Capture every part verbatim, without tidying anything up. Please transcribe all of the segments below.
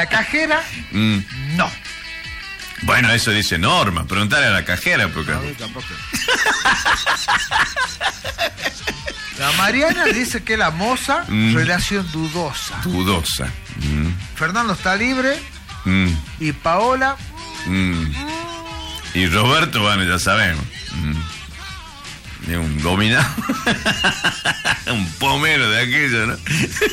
la cajera, Mm. no. Bueno, eso dice Norma. Preguntarle a la cajera. Porque... No, tampoco. La Mariana dice que la moza, Mm. relación dudosa. Dudosa. Mm. Fernando está libre. Mm. Y Paola. Mm. Y Roberto, bueno, ya sabemos. Mm. Es un dominado. Un pomero de aquello, ¿no?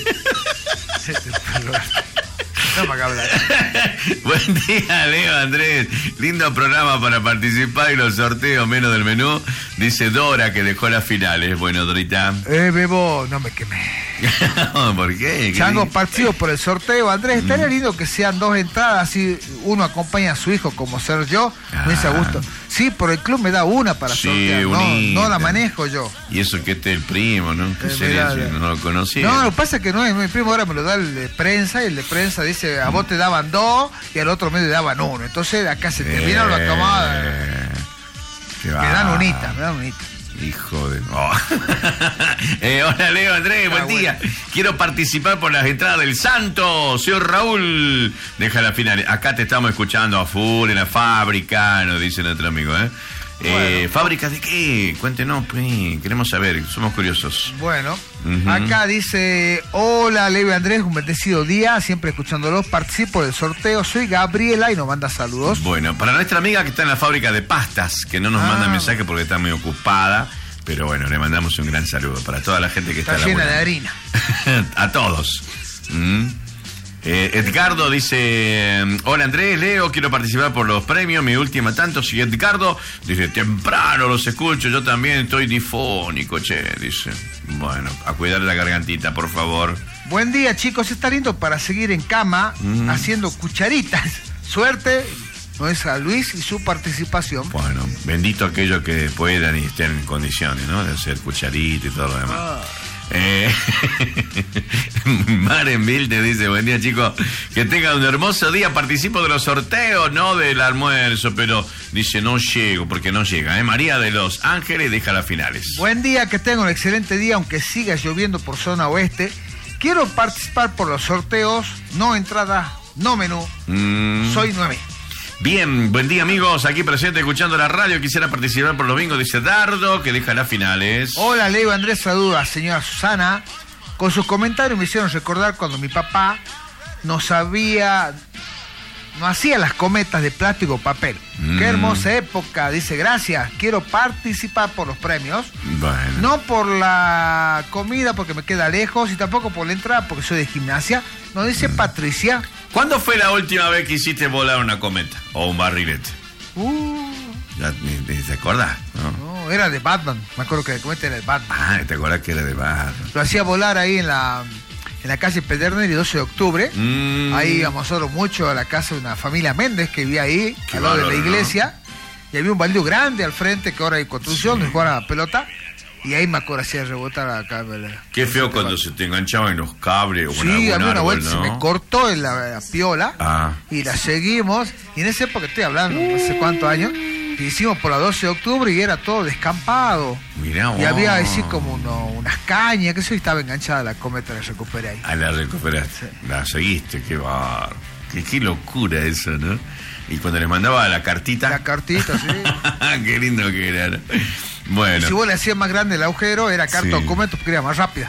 No me haga hablar. Buen día, Leo, Andrés. Lindo programa para participar y los sorteos menos del menú. Dice Dora que dejó las finales. Bueno, Dorita. Eh, Bebo, no me quemé. ¿Por qué? Chango ¿Qué? partido por el sorteo. Andrés, estaría Mm. lindo que sean dos entradas, así uno acompaña a su hijo como ser yo. Ah. Me dice a gusto. Sí, por el club me da una para Sí, sortear. No, unita. no la manejo yo. Y eso que este es el primo, ¿no? ¿Qué Eh, sería? mirá, Si no lo conocía. No, lo que pasa es que no es mi primo, ahora me lo da el de prensa y el de prensa dice, a vos te daban dos y al otro medio te daban uno. Entonces acá se termina la tomada. Qué Me va. dan unita, me dan unita. Hijo de... Oh. eh, hola, Leo, Andrés, Ah, buen bueno. día. Quiero participar por las entradas del Santo. Señor Raúl, deja la final. Acá te estamos escuchando a full en la fábrica, nos dice nuestro amigo, ¿eh? Bueno. Eh, ¿Fábrica de qué? Cuéntenos, pues, queremos saber, somos curiosos. Bueno, Ujú. acá dice, hola Leo y Andrés, un bendecido día, siempre escuchándolos, participo del sorteo, soy Gabriela y nos manda saludos. Bueno, para nuestra amiga que está en la fábrica de pastas, que no nos Ah. manda mensaje porque está muy ocupada, pero bueno, le mandamos un gran saludo para toda la gente que está, Está llena de laburando. harina. A todos. Mm. Eh, Edgardo dice, hola Andrés, Leo, quiero participar por los premios, mi última tanto. Si Edgardo dice, temprano los escucho, yo también estoy difónico, che, dice. Bueno, a cuidar la gargantita, por favor. Buen día chicos, está lindo para seguir en cama Mm. haciendo cucharitas. Suerte, no es a Luis y su participación. Bueno, bendito aquellos que puedan y estén en condiciones, ¿no? De hacer cucharita y todo lo demás. Ah. Eh, Maren Bill te dice, buen día chicos, que tengan un hermoso día, participo de los sorteos, no del almuerzo, pero dice no llego, porque no llega, ¿eh? María de los Ángeles deja las finales. Buen día, que tenga un excelente día, aunque siga lloviendo por zona oeste. Quiero participar por los sorteos, no entrada, no menú. Mm. Soy Noemí. Bien, buen día amigos, aquí presente escuchando la radio, quisiera participar por los bingos, dice Dardo, que deja las finales. Hola, Leo Andrés, saludos a señora Susana. Con sus comentarios me hicieron recordar cuando mi papá nos había... no hacía las cometas de plástico o papel. Mm. Qué hermosa época. Dice, gracias, quiero participar por los premios. Bueno. No por la comida porque me queda lejos y tampoco por la entrada porque soy de gimnasia. Nos dice Mm. Patricia. ¿Cuándo fue la última vez que hiciste volar una cometa o un barrilete? Uh, Ya, ni- ni ¿Te acordás? ¿No? no, era de Batman. Me acuerdo que la cometa era de Batman. Ah, ¿te acordás que era de barro? Lo hacía volar ahí en la, en la calle Pedernera y doce de octubre. Mm. Ahí íbamos nosotros mucho a la casa de una familia Méndez que vivía ahí, Qué al lado de la bárbaro, iglesia. Y había un baldío grande al frente que ahora hay construcción, Sí. donde jugaban a la pelota. Y ahí me acuerdo hacía rebotar acá. Qué feo cuando se te enganchaban en los cables o con Sí, algún había una árbol, vuelta, ¿no? se me cortó en la, la piola. Ah. Y la seguimos. Y en esa época estoy hablando, no sé cuántos años. Que hicimos por la doce de octubre y era todo descampado. Mirá Y vos. había así como uno- unas cañas, que eso y estaba enganchada la cometa, la recuperé ahí. Ah, la recuperaste. Sí. La seguiste, qué bar. Qué, qué locura eso, ¿no? Y cuando les mandaba la cartita. La cartita, sí. Qué lindo que era, ¿no? Bueno. Si vos le hacías más grande el agujero, era carta Sí. documento porque era más rápida.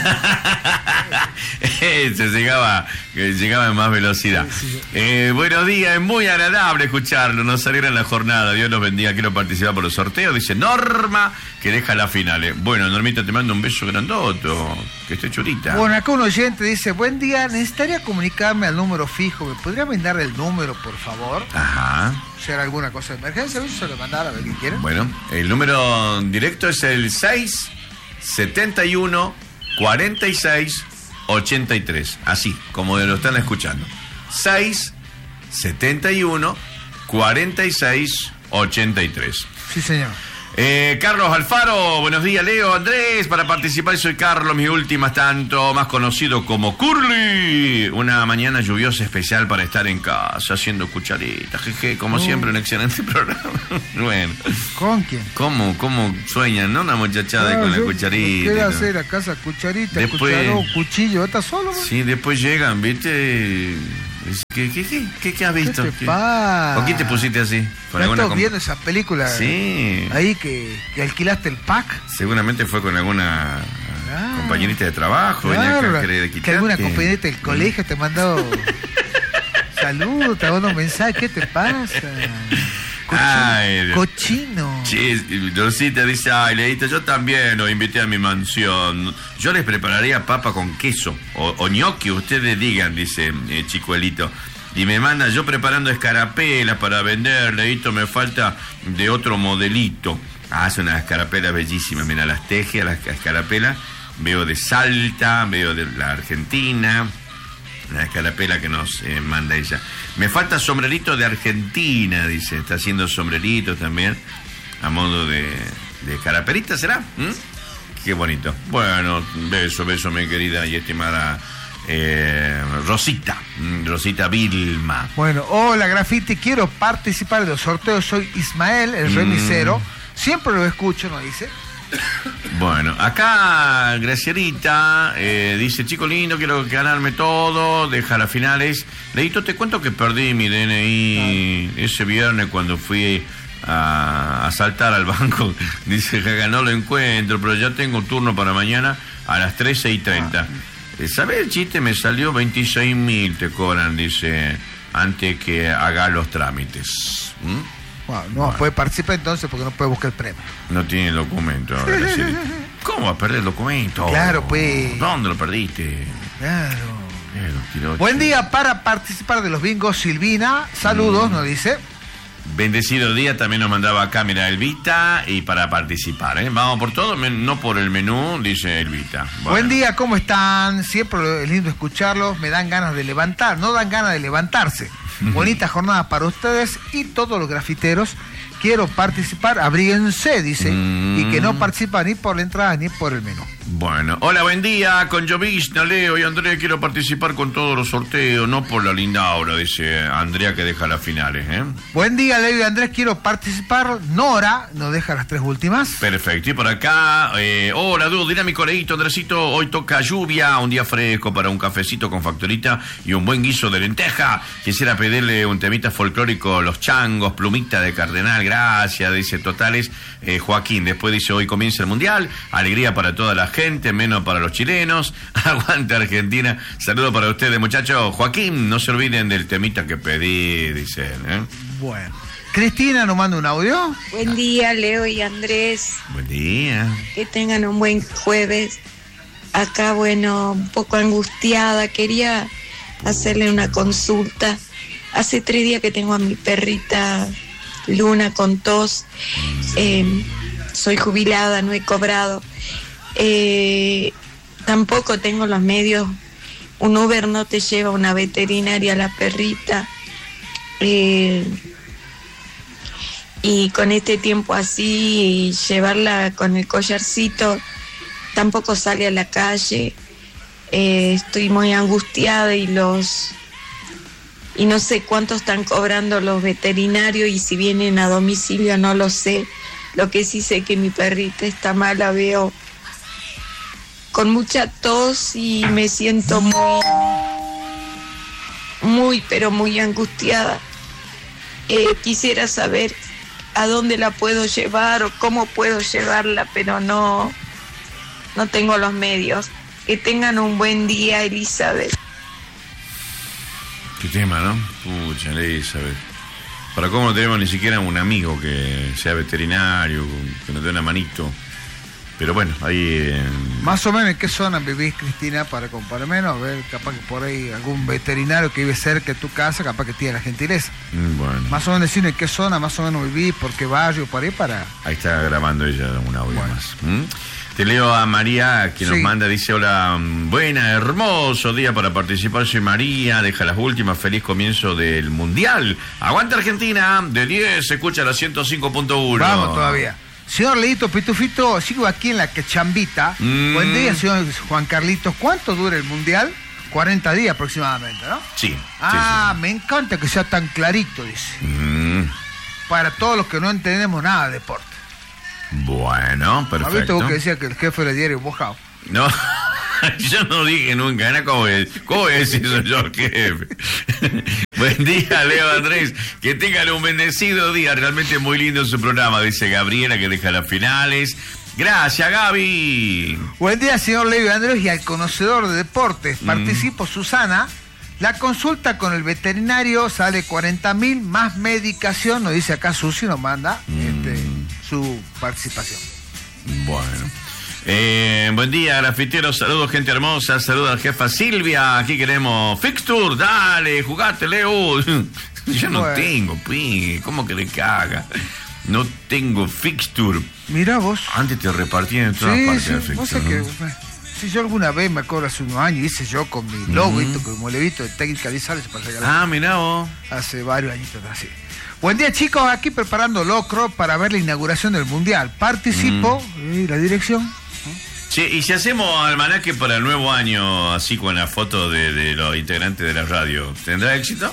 Se llegaba, eh, llegaba en más velocidad. Sí, sí. Eh, buenos días, es muy agradable escucharlo, nos alegra la jornada, Dios los bendiga, quiero participar por los sorteos, dice Norma, que deja las finales. Bueno, Normita, te mando un beso grandoto, que esté churita. Bueno, acá un oyente dice, buen día, necesitaría comunicarme al número fijo. ¿Me podría brindar el número, por favor? Ajá. Si era alguna cosa de emergencia, ¿no? Se lo mandara a ver qué quieren. Bueno, el número directo es el seis setenta y uno cuarenta y seis ochenta y tres. Así, como lo están escuchando. seis setenta y uno cuarenta y seis ochenta y tres. Sí, señor. Eh, Carlos Alfaro, buenos días, Leo, Andrés. Para participar soy Carlos, mi última tanto, más conocido como Curly. Una mañana lluviosa especial para estar en casa haciendo cucharitas. Jeje, como Oh. siempre, un excelente programa. Bueno, ¿Con quién? ¿cómo, cómo sueñan, no? Una muchachada ahí Ah, con la yo- cucharita. ¿Qué y todo. hacer a casa? Cucharita, Después- cucharón, cuchillo. ¿Estás solo? ¿No? Sí, después llegan, ¿viste? Dice, ¿Qué, qué, qué, qué, qué has visto? ¿Qué te pasa? ¿Con quién te pusiste así? ¿Con ¿No alguna estás comp- viendo esa película? Sí. Ahí que, que alquilaste el pack. Seguramente fue con alguna Ah, compañerita de trabajo. Claro, venía acá a querer que alguna quitarte. compañerita del colegio te mandó saludos, te mandó un mensaje. ¿Qué te pasa? Cochino. Ay, Cochino. Sí, Rosita dice, ay, Leito, yo también los invité a mi mansión. Yo les prepararía papa con queso o, o gnocchi, ustedes digan, dice eh, Chicuelito. Y me manda, yo preparando escarapelas para vender, Leito, me falta de otro modelito. Ah, son unas escarapelas bellísimas, mira, las teje a las escarapelas. Veo de Salta, veo de la Argentina. La escarapela que nos eh, manda ella. Me falta sombrerito de Argentina, dice. Está haciendo sombreritos también a modo de, de escarapelita, ¿será? ¿Mm? Qué bonito. Bueno, beso, beso, mi querida y estimada eh, Rosita. Mm, Rosita Vilma. Bueno, hola Grafiti, quiero participar de los sorteos. Soy Ismael, el Mm. remisero. Siempre lo escucho, ¿no dice? Bueno, acá Gracierita eh, dice, chico lindo, quiero ganarme todo, deja las finales. Leito, te cuento que perdí mi D N I ese viernes cuando fui a, a saltar al banco. Dice, que no lo encuentro, pero ya tengo turno para mañana a las trece y treinta. Eh, ¿Sabes el chiste? Me salió veintiséis mil, te cobran, dice, antes que haga los trámites. ¿Mm? Bueno, no puede participar entonces porque no puede buscar el premio. No tiene el documento ahora, Gracierita. ¿Cómo va a perder el documento? Claro, pues. ¿Dónde lo perdiste? Claro. Eh, lo tiró, Buen che. día para participar de los bingos, Silvina. Saludos, Mm. nos dice. Bendecido día también nos mandaba acá, mira, Elvita, y para participar, ¿eh? Vamos por todo, men- no por el menú, dice Elvita. Bueno. Buen día, ¿cómo están? Siempre es lindo escucharlos, me dan ganas de levantar, no dan ganas de levantarse. Bonita jornada para ustedes y todos los grafiteros. Quiero participar, abríguense, dice, Mm. y que no participa ni por la entrada ni por el menú. Bueno, hola, buen día, con Llovizna, Leo y Andrea, quiero participar con todos los sorteos, no por la linda hora, dice Andrea que deja las finales, ¿eh? Buen día, Leo y Andrés, quiero participar. Nora nos deja las tres últimas. Perfecto, y por acá, eh, hola, dúo dinámico, Leito, Andresito, hoy toca lluvia, un día fresco para un cafecito con factorita y un buen guiso de lenteja. Quisiera pedirle un temita folclórico, Los Changos, Plumita de Cardenal, gracias, dice Totales, eh, Joaquín. Después dice, hoy comienza el Mundial, alegría para toda la gente, menos para los chilenos, aguante Argentina, saludo para ustedes, muchachos. Joaquín, no se olviden del temita que pedí, dice él, ¿eh? Bueno. Cristina nos manda un audio. Buen día, Leo y Andrés. Buen día. Que tengan un buen jueves. Acá, bueno, un poco angustiada. Quería hacerle una consulta. Hace tres días que tengo a mi perrita Luna con tos. Eh, soy jubilada, no he cobrado. Eh, tampoco tengo los medios. Un Uber no te lleva a una veterinaria a la perrita. Eh, y con este tiempo así, y llevarla con el collarcito, tampoco sale a la calle. Eh, estoy muy angustiada y los y no sé cuánto están cobrando los veterinarios y si vienen a domicilio no lo sé. Lo que sí sé que mi perrita está mala, veo con mucha tos y me siento muy, muy, pero muy angustiada. Eh, quisiera saber a dónde la puedo llevar o cómo puedo llevarla, pero no, no tengo los medios. Que tengan un buen día, Elizabeth. Qué tema, ¿no? Pucha, Elizabeth. Para cómo no tenemos ni siquiera un amigo que sea veterinario, que nos dé una manito. Pero bueno, ahí... Eh... Más o menos, ¿en qué zona vivís, Cristina? Para comparar menos, a ver, capaz que por ahí algún veterinario que vive cerca de tu casa, capaz que tiene la gentileza. Mm, bueno. Más o menos decir en qué zona, más o menos vivís, por qué barrio, por ahí para... Ahí está grabando ella un audio Bueno. más. ¿Mm? Te leo a María, que nos Sí. manda, dice, hola, buena, hermoso día para participar, soy María, deja las últimas, feliz comienzo del Mundial. Aguanta Argentina, de diez, se escucha la ciento cinco punto uno. Vamos todavía. Señor Leito Pitufito, sigo aquí en la quechambita. Mm. Buen día, señor Juan Carlitos. ¿Cuánto dura el Mundial? cuarenta días aproximadamente, ¿no? Sí. sí, Ah, sí, me encanta que sea tan clarito, dice. sí. Mm, Para todos los que no entendemos nada de deporte. bueno, ¿Has visto perfecto. vos que decía que el jefe del diario mojado? No. Yo no dije nunca, ¿no? ¿Cómo es? ¿Cómo es eso yo, jefe? Buen día, Leo Andrés. Que tengan un bendecido día. Realmente muy lindo su programa, dice Gabriela, que deja las finales. Gracias, Gaby. Buen día, señor Leo Andrés, y al conocedor de deportes. Participo, mm. Susana. La consulta con el veterinario sale cuarenta mil más medicación, nos dice acá Susi, nos manda mm. este, su participación. Bueno. Eh, buen día, grafiteros, saludos, gente hermosa, saludos a la jefa Silvia, aquí queremos Fixture, dale, jugate, Leo. Yo no bueno. tengo, pi, ¿cómo querés que haga? No tengo Fixture. Mirá vos. Antes te repartían en todas sí, partes sí, de Fixture. Vos sabés que, si yo alguna vez, me acuerdo hace unos años, hice yo con mi logo, uh-huh. como levito de técnica de sales para regalar. Ah, mirá vos. Hace varios añitos atrás, sí. Buen día, chicos, aquí preparando locro para ver la inauguración del Mundial. Participo, mm. ¿y la dirección? Sí, y si hacemos almanaque para el nuevo año, así con la foto de, de los integrantes de la radio, ¿tendrá éxito?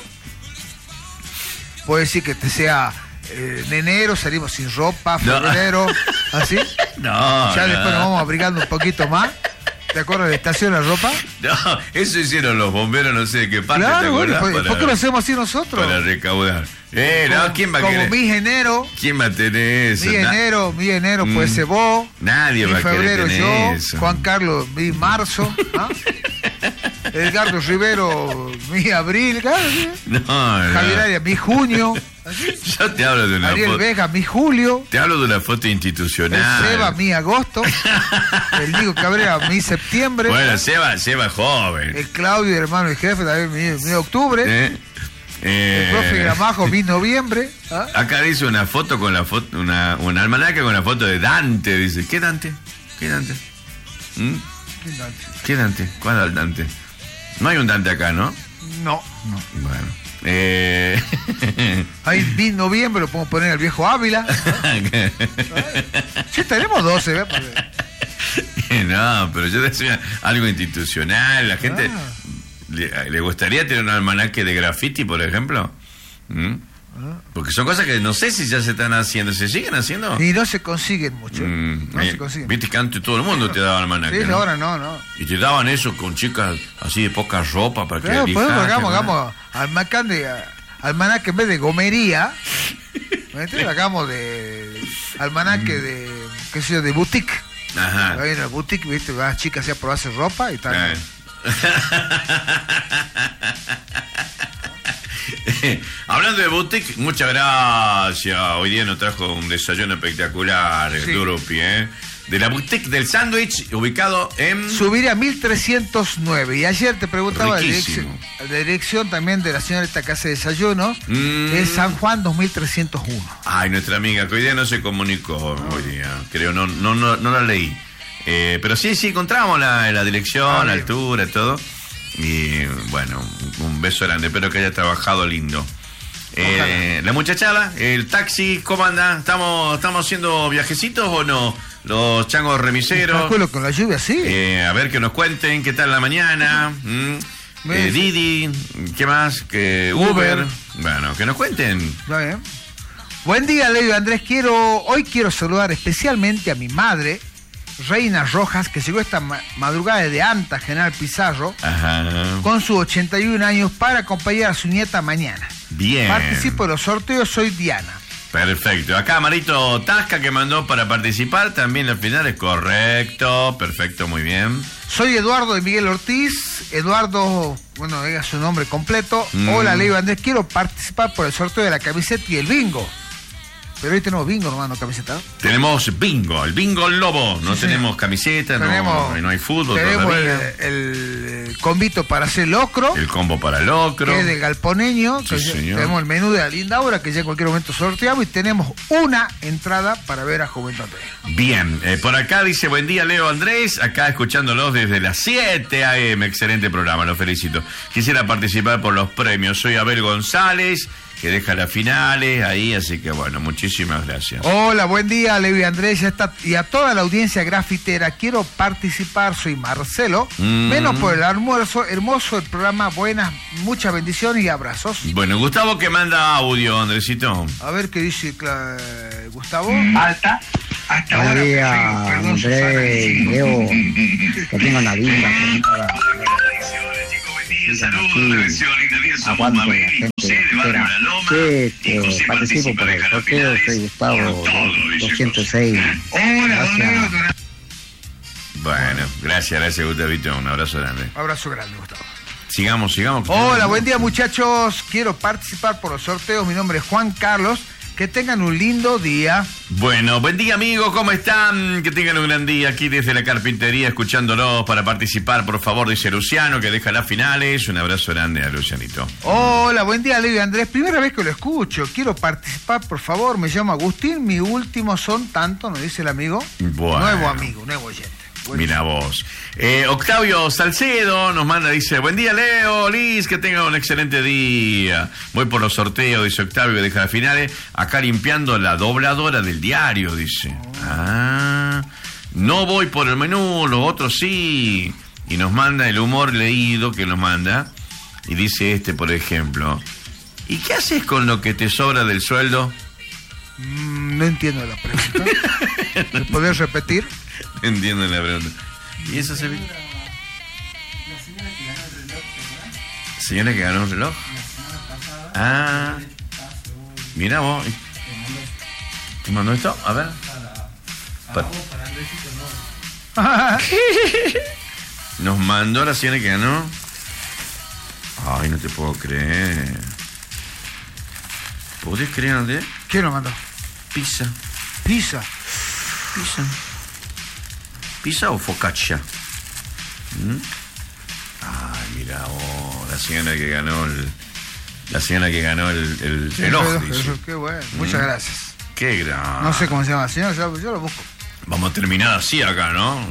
Puede decir que te sea eh, en enero, salimos sin ropa, febrero, no. ¿así? No. Ya no. después nos vamos abrigando un poquito más. ¿De acuerdo a la estación de la ropa? No, eso hicieron los bomberos, no sé de qué parte, claro, ¿te acuerdas? Bueno, ¿por, para, ¿por qué lo hacemos así nosotros? Para recaudar. Eh, no, como, ¿quién va a como querer? mi enero. ¿Quién va a tener eso? Mi enero, mi enero mm. puede ser vos. Nadie va a querer febrero tener yo, eso. Juan Carlos, mi marzo. ¿Ah? Edgardo Rivero, mi abril. Claro, ¿sí? No, no. Javier Arias, mi junio. ¿Así? Yo te hablo de una Ariel foto. Vega, mi julio. Te hablo de una foto institucional. El Seba, mi agosto. El Diego Cabrera, mi septiembre. Bueno, Seba, Seba joven. El Claudio, hermano y jefe, también mi, mi octubre. ¿Eh? Eh, el profe Gramajo, mi noviembre. ¿Ah? Acá dice una foto con la foto, una, un almanaque con la foto de Dante. Dice, ¿qué Dante? ¿Qué Dante? ¿Mm? ¿Qué Dante? ¿Qué Dante? ¿Cuál es el Dante? No hay un Dante acá, ¿no? No, no. Bueno. Eh... Ahí mi noviembre lo podemos poner el viejo Ávila. ¿No? Sí, tenemos doce, ¿ves? No, pero yo decía algo institucional. La gente ah. le, le gustaría tener un almanaque de graffiti, por ejemplo. ¿Mm? Ah. Porque son cosas que no sé si ya se están haciendo. ¿Se siguen haciendo? Y no se consiguen mucho. Mm, no eh, se consiguen. Viste que antes todo el mundo te daba almanaque. Sí, ¿no? ahora no, no. Y te daban eso con chicas así de poca ropa para claro, que pues hagamos, hagamos almanaque de almanaque en vez de gomería. ¿Me hagamos de almanaque mm. de, qué sé yo, de boutique. Ajá. Ahí en el boutique, viste, las chicas ya probarse ropa y tal. Eh. Hablando de boutique, muchas gracias. Hoy día nos trajo un desayuno espectacular, el sí. Durupi, ¿eh? De la boutique del sándwich, ubicado en... Subir a mil trescientos nueve. Y ayer te preguntaba la dirección, la dirección también de la señorita que hace desayunos. Mm. Es San Juan dos mil trescientos uno. Ay, nuestra amiga, que hoy día no se comunicó, no. hoy día. Creo, no, no, no, no la leí. Eh, pero sí, sí, encontramos la, la dirección, ah, la altura, todo. Y bueno, un beso grande, espero que haya trabajado lindo. Eh, la muchachada, el taxi, ¿cómo anda? ¿Estamos, estamos haciendo viajecitos o no? Los changos remiseros. Con la lluvia, sí. Eh, a ver que nos cuenten qué tal la mañana. ¿Mm? Eh, Didi, ¿qué más? Que Uber. Uber. Bueno, que nos cuenten. Está bien. Buen día, Leo Andrés. Quiero, hoy quiero saludar especialmente a mi madre, Reina Rojas, que llegó esta ma- madrugada de Anta, General Pizarro, ajá, con sus ochenta y un años para acompañar a su nieta mañana. Bien. Participo de los sorteos, soy Diana. Perfecto. Acá Marito Tasca, que mandó para participar, también la final es correcto. Perfecto, muy bien. Soy Eduardo de Miguel Ortiz. Eduardo, bueno, diga su nombre completo. Mm. Hola, Leo Andrés, quiero participar por el sorteo de la camiseta y el bingo. Pero hoy tenemos bingo, hermano, camiseta. Tenemos bingo, el bingo lobo. No sí, tenemos camiseta, tenemos, no, no hay fútbol tenemos todavía. El, el, el convito para hacer locro. El combo para locro. Que es de galponeño. Sí, que señor. Tenemos el menú de la linda hora, que ya en cualquier momento sorteamos. Y tenemos una entrada para ver a Juventud Andrés. Bien, eh, por acá dice, buen día, Leo Andrés. Acá escuchándolos desde las siete a eme. Excelente programa, los felicito. Quisiera participar por los premios. Soy Abel González, que deja las finales ahí, así que bueno, muchísimas gracias. Hola, buen día, Leo y Andrés, ya está, y a toda la audiencia grafitera, quiero participar, soy Marcelo, mm. menos por el almuerzo, hermoso el programa, buenas, muchas bendiciones y abrazos. Bueno, Gustavo que manda audio, Andresito. A ver qué dice uh, Gustavo. Alta, Buenos días, Andrés y Leo. Que tengan la vida. Aguante la gente entera. Sí, que participo por el sorteo. Soy Gustavo, doscientos seis. Gracias. Bueno, gracias, gracias, Gustavito. Un abrazo grande. Abrazo grande, Gustavo. Sigamos, sigamos. Hola, buen día, muchachos. Quiero participar por los sorteos. Mi nombre es Juan Carlos. Que tengan un lindo día. Bueno, buen día, amigos, ¿cómo están? Que tengan un gran día aquí desde la carpintería, escuchándolos para participar, por favor, dice Luciano, que deja las finales. Un abrazo grande a Lucianito. Hola, buen día, Leo y Andrés. Primera vez que lo escucho. Quiero participar, por favor. Me llamo Agustín. Mi último son tanto, nos dice el amigo. Bueno. Nuevo amigo, nuevo oyente. Bueno. Mira vos. Eh, Octavio Salcedo nos manda, dice, buen día, Leo, Liz, que tengan un excelente día. Voy por los sorteos, dice Octavio, que deja las finales. Acá limpiando la dobladora del diario, dice. Ah, no voy por el menú, los otros sí. Y nos manda el humor leído que nos manda. Y dice este, por ejemplo, ¿y qué haces con lo que te sobra del sueldo? Mm, no entiendo la pregunta. ¿Me podés repetir? Entiendo la pregunta. ¿Y eso se ve? ¿Señora que ganó el reloj? Ah, mira vos. ¿Te mandó esto? A ver. Pa- Nos mandó la señora que ganó. Ay, no te puedo creer. ¿Podés creer, Andrés? ¿Quién lo mandó? Pizza. Pizza. Pizza. ¿Pizza o focaccia? ¿Mm? Ay, mira, oh, la señora que ganó el, la señora que ganó el, el reloj. reloj, dice. reloj, qué bueno. Muchas ¿Mm? gracias. Qué gran. No sé cómo se llama la señora, yo, yo lo busco. Vamos a terminar así acá, ¿no?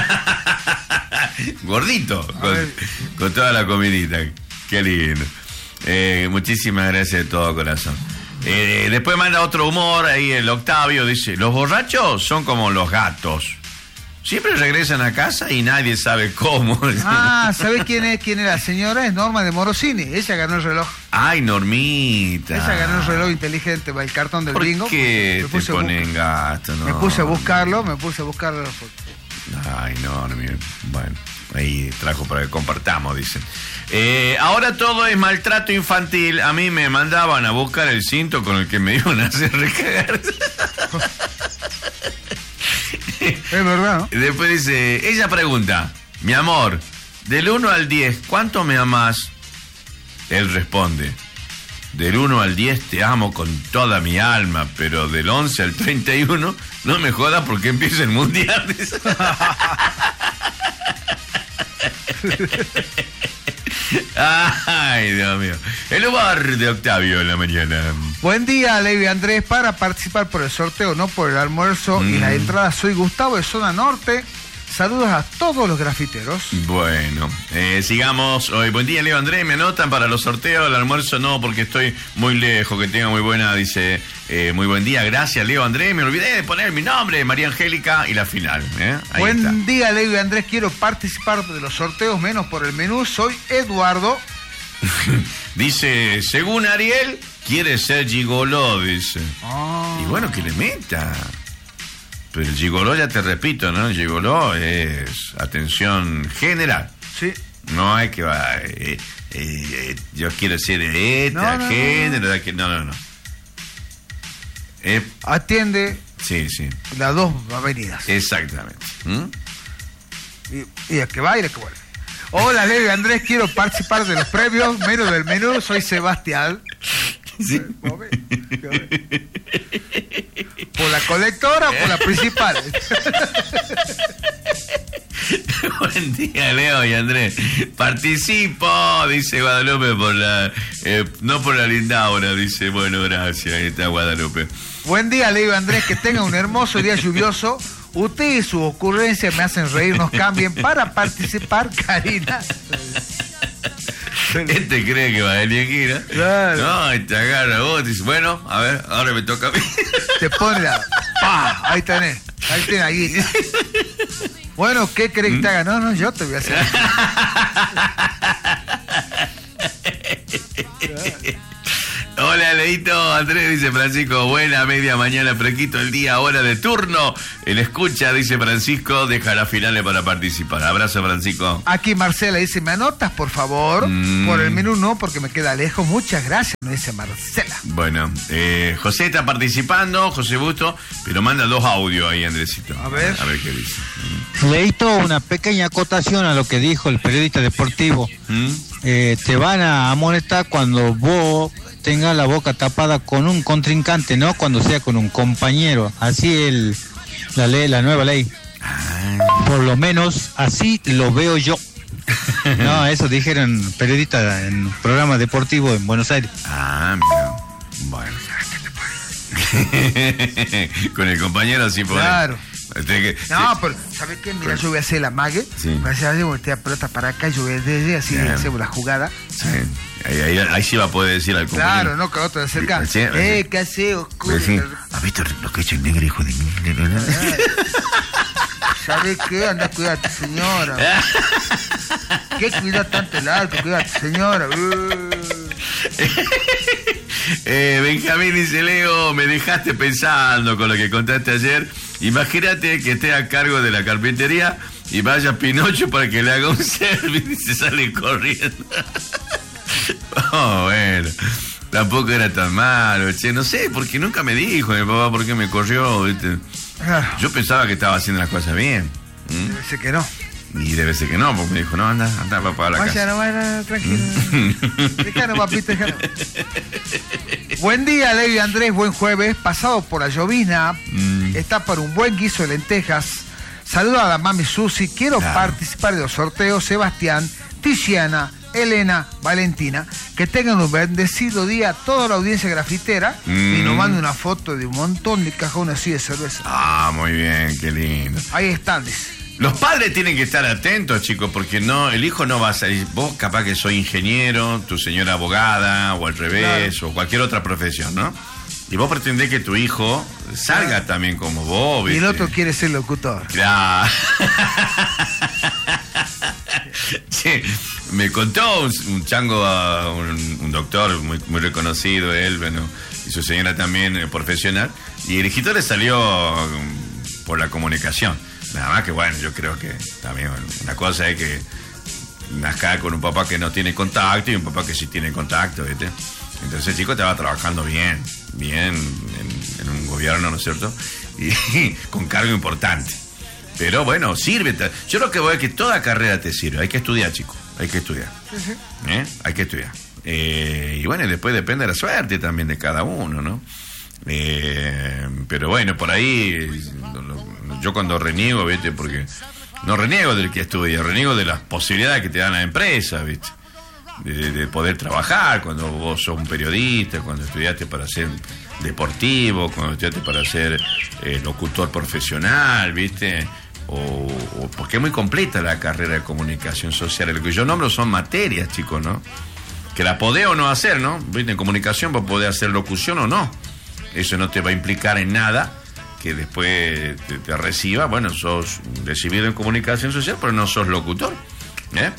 Gordito, con, con toda la comidita. Qué lindo. Eh, muchísimas gracias de todo corazón. Eh, después manda otro humor ahí el Octavio, dice, los borrachos son como los gatos. Siempre regresan a casa y nadie sabe cómo. Ah, ¿sabe quién es quién es la señora? Es Norma de Morosini. Ella ganó el reloj. Ay, Normita. Ella ganó el reloj inteligente, el cartón del ¿Por bingo. qué Me te puse a ponen buscar- gato? No. Me puse a buscarlo, me puse a buscarlo. Ay, Normi. Bueno, ahí trajo para que compartamos, dicen. Eh, ahora todo es maltrato infantil. A mí me mandaban a buscar el cinto con el que me iban a hacer recagar. Es verdad, ¿no? Y después dice, ella pregunta, mi amor, del uno al diez, ¿cuánto me amás? Él responde, del uno al diez te amo con toda mi alma, pero del once al treinta y uno, no me jodas porque empieza el mundial. Ay, Dios mío. El humor de Octavio en la mañana. Buen día, Levi Andrés. Para participar por el sorteo, no por el almuerzo Mm. y la entrada, soy Gustavo de Zona Norte. Saludos a todos los grafiteros. Bueno, eh, sigamos hoy. Buen día, Leo Andrés. Me anotan para los sorteos. El almuerzo no, porque estoy muy lejos. Que tenga muy buena, dice. Eh, muy buen día. Gracias, Leo Andrés. Me olvidé de poner mi nombre, María Angélica, y la final. ¿eh? Ahí Buen está. día, Levi Andrés. Quiero participar de los sorteos, menos por el menú. Soy Eduardo. Dice, según Ariel, quiere ser gigoló, dice. Ah. Y bueno, que le meta. Pero el gigoló, ya te repito, ¿no? El gigoló es atención general. Sí. No hay que va. Eh, eh, eh, yo quiero ser esta, No, no, género. No, no, no. no. Eh, Atiende sí, sí. las dos avenidas. Exactamente. ¿Mm? Y, y el que va y el que vuelve. Hola, Levi Andrés. Quiero participar de los premios, menos del menú. Soy Sebastián. Sí. ¿Por la colectora o por la principal? Buen día, Leo y Andrés. Participo, dice Guadalupe, por la. Eh, no por la Lindaura, dice. Bueno, gracias. Ahí está Guadalupe. Buen día, Levi Andrés. Que tenga un hermoso día lluvioso. Usted y sus ocurrencias me hacen reír. Nos cambien para participar, Karina. Este cree que va a elegir, ¿eh? Claro. No, y te agarra vos, dice, bueno, a ver, ahora me toca a mí. Te pone la... ¡Pah! Ahí tenés. Ahí tenés, ahí. Bueno, ¿qué crees que te haga? No, no, yo te voy a hacer. Hola, Leito. Andrés, dice Francisco. Buena media mañana, fresquito el día, hora de turno. El escucha, dice Francisco, deja las finales para participar. Abrazo, Francisco. Aquí Marcela dice, ¿me anotas, por favor? Mm. Por el menú no, porque me queda lejos. Muchas gracias, me dice Marcela. Bueno, eh, José está participando, José Busto, pero manda dos audios ahí, Andresito. A ver. A ver qué dice. Mm. Leito, una pequeña acotación a lo que dijo el periodista deportivo. Mm. Eh, te van a amonestar cuando vos tengas la boca tapada con un contrincante, no cuando sea con un compañero. Así el la ley, la nueva ley. Ah. Por lo menos así lo veo yo. No, eso dijeron periodistas en programas deportivos en Buenos Aires. Ah, mira. Bueno. Con el compañero sí podés. Claro. Que, no, sí. pero ¿sabes qué? Mira, yo voy a hacer la mague. Sí. Voy a hacer voltear pelota para acá y yo voy a desde así yeah. hacemos la jugada. Sí. Ahí, ahí, ahí sí va a poder decir al compañero. Claro, no, que otro de cerca. Sí, eh, ¿qué hace, oscuro? Sí. ¿Has visto lo que ha hecho el negro, hijo de mí? ¿Sabes qué? Anda a cuidar a tu señora. ¿Qué cuida tanto el alto? Cuida a tu señora. eh, Benjamín dice, Leo, me dejaste pensando con lo que contaste ayer. Imagínate que esté a cargo de la carpintería y vaya Pinocho para que le haga un servicio y se sale corriendo. Oh, bueno, tampoco era tan malo, che, no sé, porque nunca me dijo mi papá por qué me corrió, ¿viste? Yo pensaba que estaba haciendo las cosas bien. ¿Mm? Debe ser que no. Y debe ser que no, porque me dijo, no, anda, anda papá a la vaya, casa. No, vaya, tranquilo. Dejalo, papito, dejalo. Buen día, Leo y Andrés, buen jueves. Pasado por la llovizna, mm. está para un buen guiso de lentejas. Saludo a la mami Susi. Quiero claro. participar de los sorteos. Sebastián, Tiziana, Elena, Valentina. Que tengan un bendecido día toda la audiencia grafitera. Mm. Y nos mande una foto de un montón de cajones así de cerveza. Ah, muy bien, qué lindo. Ahí están, dice. Los padres tienen que estar atentos, chicos, porque no, el hijo no va a salir. Vos capaz que soy ingeniero, tu señora abogada, o al revés, claro. o cualquier otra profesión, ¿no? Y vos pretendés que tu hijo salga claro. también como vos, ¿viste? Y el otro quiere ser locutor. Claro. Sí, me contó un, un chango, un, un doctor muy, muy reconocido, él, bueno, y su señora también eh, profesional, y el hijito le salió um, por la comunicación. Nada más que bueno, yo creo que también bueno, una cosa es que nazca con un papá que no tiene contacto y un papá que sí tiene contacto, ¿viste? Entonces el chico estaba trabajando bien, bien en, en un gobierno, ¿no es cierto? Y con cargo importante. Pero bueno, sirve. Yo lo que voy es que toda carrera te sirve. Hay que estudiar, chico. Hay que estudiar. Sí, sí. ¿Eh? Hay que estudiar. Eh, y bueno, y después depende de la suerte también de cada uno, ¿no? Eh, pero bueno, por ahí yo cuando reniego, ¿viste? Porque no reniego del que estudia, reniego de las posibilidades que te dan las empresas, ¿viste? De, de poder trabajar, cuando vos sos un periodista, cuando estudiaste para ser deportivo, cuando estudiaste para ser eh, locutor profesional, ¿viste? O, o porque es muy completa la carrera de comunicación social. Lo que yo nombro son materias, chicos, ¿no? Que la podés o no hacer, ¿no? ¿Viste? En comunicación vos podés hacer locución o no. Eso no te va a implicar en nada que después te, te reciba. Bueno, sos recibido en comunicación social, pero no sos locutor, ¿eh?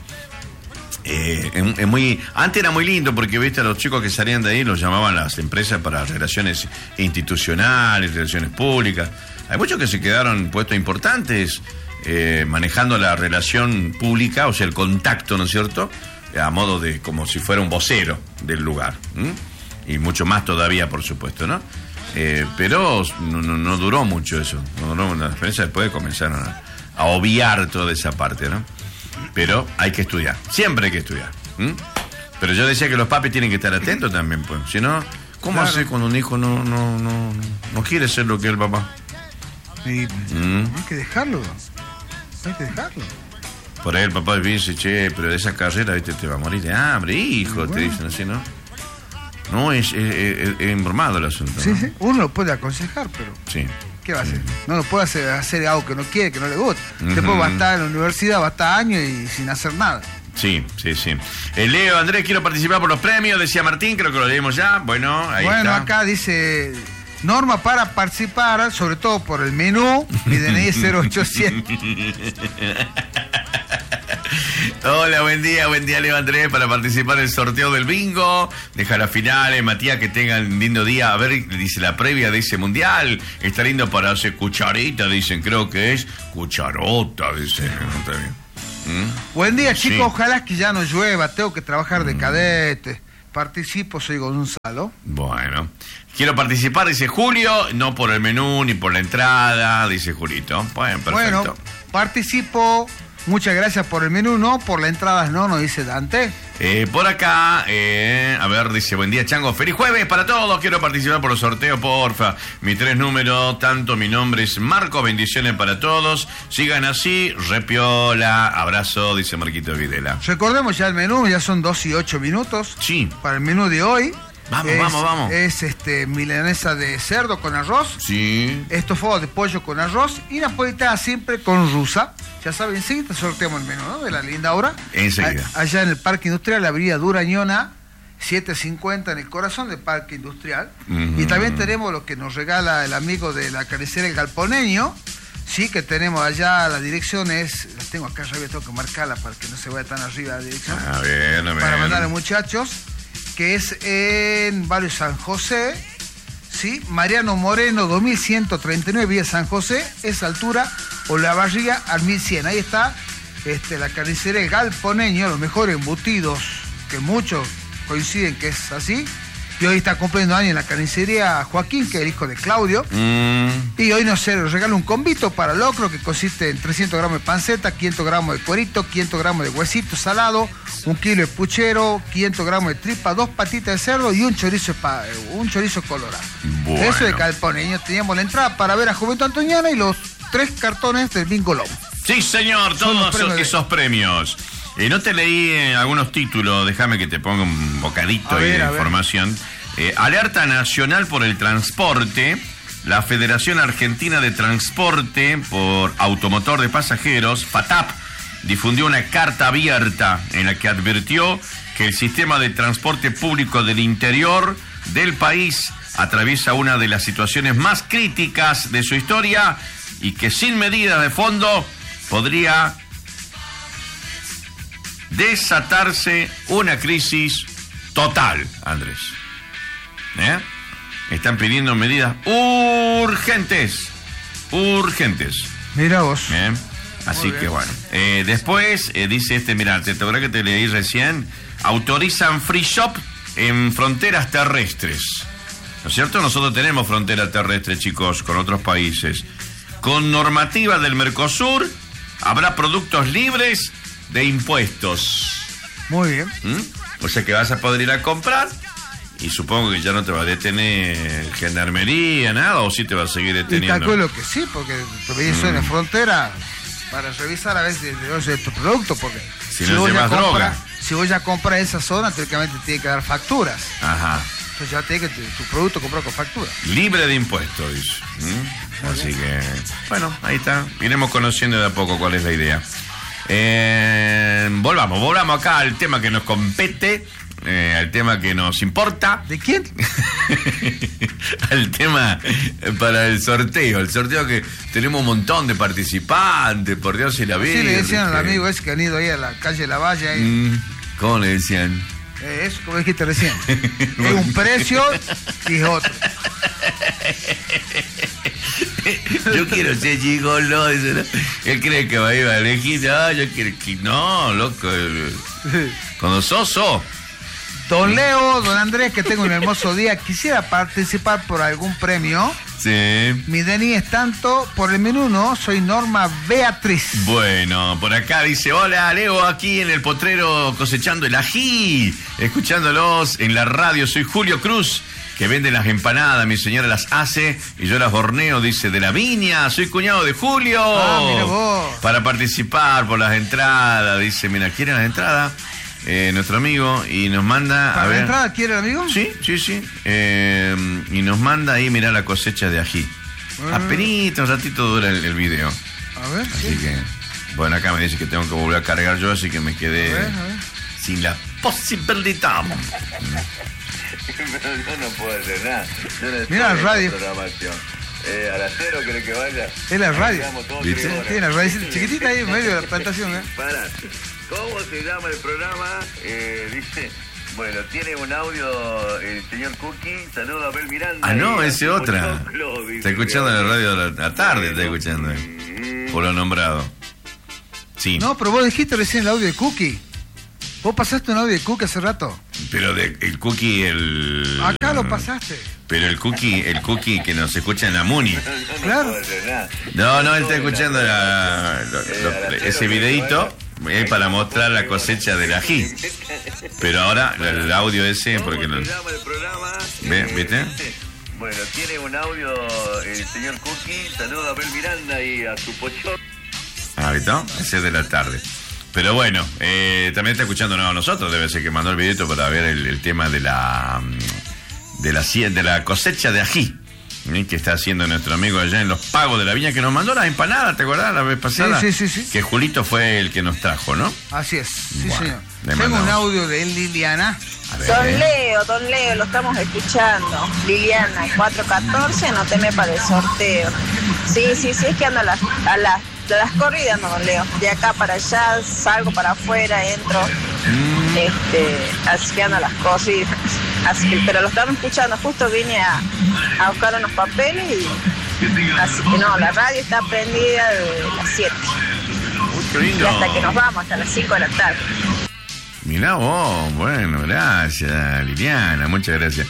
Eh, es, es muy, antes era muy lindo porque viste a los chicos que salían de ahí los llamaban las empresas para relaciones institucionales, relaciones públicas. Hay muchos que se quedaron puestos importantes eh, manejando la relación pública, o sea el contacto, ¿no es cierto? A modo de como si fuera un vocero del lugar, ¿m? Y mucho más todavía, por supuesto, ¿no? Eh, pero no, no, no duró mucho eso, no duró una experiencia. Después comenzaron a, a obviar toda esa parte, ¿no? Pero hay que estudiar, siempre hay que estudiar. ¿Mm? Pero yo decía que los papis tienen que estar atentos también, pues. Si no, ¿cómo claro. hacer cuando un hijo no, no, no, no quiere ser lo que es el papá? Sí, ¿Mm? Hay que dejarlo. Hay que dejarlo. Por ahí el papá dice, che, pero de esa carrera, viste, te va a morir de hambre, hijo, bueno. Te dicen así, ¿no? No, es, es, es, es informado el asunto. Sí, ¿no? sí, uno lo puede aconsejar, pero... Sí. ¿Qué va a hacer? No lo puede hacer, hacer algo que no quiere, que no le gusta. Uh-huh. Después va a estar en la universidad, va a estar años y sin hacer nada. Sí, sí, sí. Eh, Leo, Andrés, quiero participar por los premios, decía Martín, creo que lo leímos ya. Bueno, ahí bueno, está. Acá dice... Norma para participar, sobre todo por el menú, mi D N I es cero ochocientos. Hola, buen día, buen día, Leo Andrés, para participar del sorteo del bingo. Deja las finales, Matías, que tengan un lindo día. A ver, dice la previa de ese mundial. Está lindo para hacer cucharita, dicen, creo que es cucharota, dicen. ¿Mm? Buen día, chicos, Sí. ojalá que ya no llueva, tengo que trabajar de cadete. Participo, soy Gonzalo. Bueno, quiero participar, dice Julio, no por el menú ni por la entrada, dice Julito. Bueno, perfecto. Bueno, participo. Muchas gracias por el menú, no, por la entrada no, nos dice Dante. Eh, por acá, eh, a ver, dice, buen día, Chango, feliz jueves para todos, quiero participar por el sorteo, porfa. Mi tres números, tanto, mi nombre es Marco, bendiciones para todos, sigan así, repiola, abrazo, dice Marquito Videla. Recordemos ya el menú, ya son dos y ocho minutos. Sí. Para el menú de hoy. Vamos, es, vamos, vamos. Es este milanesa de cerdo con arroz. Sí. Estofado de pollo con arroz y napolitana siempre con rusa. Ya saben, enseguida sorteamos el menú, ¿no? De la linda hora. Enseguida. A- allá en el Parque Industrial, la avenida Durañona, setecientos cincuenta, en el corazón del Parque Industrial. Uh-huh. Y también tenemos lo que nos regala el amigo de la carnicería El Galponeño. Sí, que tenemos allá, la dirección es, la tengo acá arriba, tengo que marcarla para que no se vaya tan arriba la dirección. A ver, a ver. Para mandar a muchachos, que es en Barrio San José, ¿sí? Mariano Moreno, dos mil ciento treinta y nueve, Vía San José, esa altura, o la barriga al mil cien. Ahí está este, la carnicería El Galponeño, los mejores embutidos, que muchos coinciden que es así. Y hoy está cumpliendo años en la carnicería Joaquín, que es el hijo de Claudio. Mm. Y hoy nos regala un combito para locro que consiste en trescientos gramos de panceta, quinientos gramos de cuerito, quinientos gramos de huesito salado, un kilo de puchero, quinientos gramos de tripa, dos patitas de cerdo y un chorizo pa- un chorizo colorado. Bueno. Eso de Galponeño. Teníamos la entrada para ver a Juventud Antoniana y los tres cartones del Bingo Lobo. Sí, señor, Son los todos premios de- esos premios. Eh, no te leí eh, algunos títulos, déjame que te ponga un bocadito A ahí ver, de a ver. información. Eh, Alerta Nacional por el Transporte. La Federación Argentina de Transporte por Automotor de Pasajeros, FATAP, difundió una carta abierta en la que advirtió que el sistema de transporte público del interior del país atraviesa una de las situaciones más críticas de su historia y que sin medidas de fondo podría desatarse una crisis total, Andrés. ¿Eh? Están pidiendo medidas urgentes, urgentes. Mira vos. ¿Eh? Así bien. que bueno. Eh, después eh, dice este, mirá, te acuerdas que te leí recién, autorizan free shop en fronteras terrestres. ¿No es cierto? Nosotros tenemos frontera terrestre, chicos, con otros países. Con normativa del Mercosur habrá productos libres de impuestos. Muy bien. ¿Mm? O sea que vas a poder ir a comprar y supongo que ya no te va a detener gendarmería, nada, o sí te va a seguir Y deteniendo. calculo que sí, porque te veis Mm. en la frontera para revisar a veces de dónde es tu producto, porque Si no vos ya llevas compras- droga. si vos ya compras esa zona, teóricamente tiene que dar facturas. Ajá. Entonces ya tiene que tu, tu producto comprar con factura. Libre de impuestos, dice. ¿Mm? Así que, bueno, ahí está. Iremos conociendo de a poco cuál es la idea. Eh, volvamos, volvamos acá al tema que nos compete, eh, al tema que nos importa. ¿De quién? Al tema para el sorteo. El sorteo que tenemos un montón de participantes, por Dios y la vida. Sí, le decían al amigo ese que han ido ahí a la calle La Valle. Ahí. Mm, ¿Cómo le decían? Eh, eso, como dijiste recién. Es un precio y es otro. Yo quiero ser gigolo. Dice, ¿no? Él cree que va a ir a elegir. No, yo quiero que. No, loco. Cuando sos, sos. Don Leo, don Andrés, que tengo un hermoso día. Quisiera participar por algún premio. Sí. Mi D N I es tanto por el menú, ¿no? Soy Norma Beatriz. Bueno, por acá dice, hola Leo, aquí en el potrero cosechando el ají, escuchándolos en la radio, soy Julio Cruz, que vende las empanadas, mi señora las hace y yo las horneo, dice, de la viña, soy cuñado de Julio. Ah, mira vos. Para participar por las entradas, dice, mira, ¿quieren las entradas? Eh, nuestro amigo, y nos manda... ¿Para a la ver. entrada quiere el amigo? Sí, sí, sí. Eh, y nos manda ahí, mirá la cosecha de ají. Ah. Apenita, un ratito dura el, el video. A ver, Así sí. que, bueno, acá me dice que tengo que volver a cargar yo, así que me quedé A ver, a ver. sin la posibilidad. Pero yo no puedo hacer nada. Yo no estoy Mira la en la radio. programación. Eh, a las cero, ¿querés que vaya? Es la radio. Quedamos todos ¿Viste? tres horas. Tiene la radio chiquitita ahí en medio de la plantación, ¿eh? Para. ¿Cómo se llama el programa? Eh, dice, bueno, tiene un audio el señor Cookie. Saludos a Abel Miranda. Ah, no, y ese a otra. Choclo, dice. Está escuchando la radio de la, la tarde, está escuchando. eh, Por lo nombrado. Sí. No, pero vos dijiste recién el audio de Cookie. Vos pasaste un audio de Cookie hace rato. Pero de, el Cookie, el... Acá lo pasaste. Pero el Cookie, el Cookie que nos escucha en la Muni. Claro. No, no, él está escuchando la- lo- lo- ese videíto eh, para mostrar la cosecha del ají. Pero ahora el audio ese, porque ¿Cómo no... se llama el programa? Ve, Eh, ¿viste? dice, bueno, tiene un audio el señor Cookie. Saludos a Abel Miranda y a su pochón. Ah, ¿viste? Ese es de la tarde. Pero bueno, eh, también está escuchando a nosotros, debe ser que mandó el videito para ver el, el tema de la mm, de la cie- de la cosecha de ají, ¿eh? Que está haciendo nuestro amigo allá en los Pagos de la Viña, que nos mandó las empanadas, ¿te acordás la vez pasada? Sí, sí, sí, sí. Que Julito fue el que nos trajo, ¿no? Así es, sí, Bueno, señor. le Tengo un mandamos. audio de Liliana. A ver, Don ¿eh? Leo, don Leo, lo estamos escuchando. Liliana, cuatro catorce, anóteme para el sorteo. Sí, sí, sí, es que ando a las, a las, a las corridas, no, don Leo. De acá para allá, salgo para afuera, entro. Este, así que ando a las corridas. Así que, pero lo estamos escuchando. Justo vine a, a buscar unos papeles y. Así que no, la radio está prendida de las siete. Uy, qué Y lindo. hasta que nos vamos, hasta las cinco de la tarde. Mirá vos, bueno, gracias, Liliana, muchas gracias.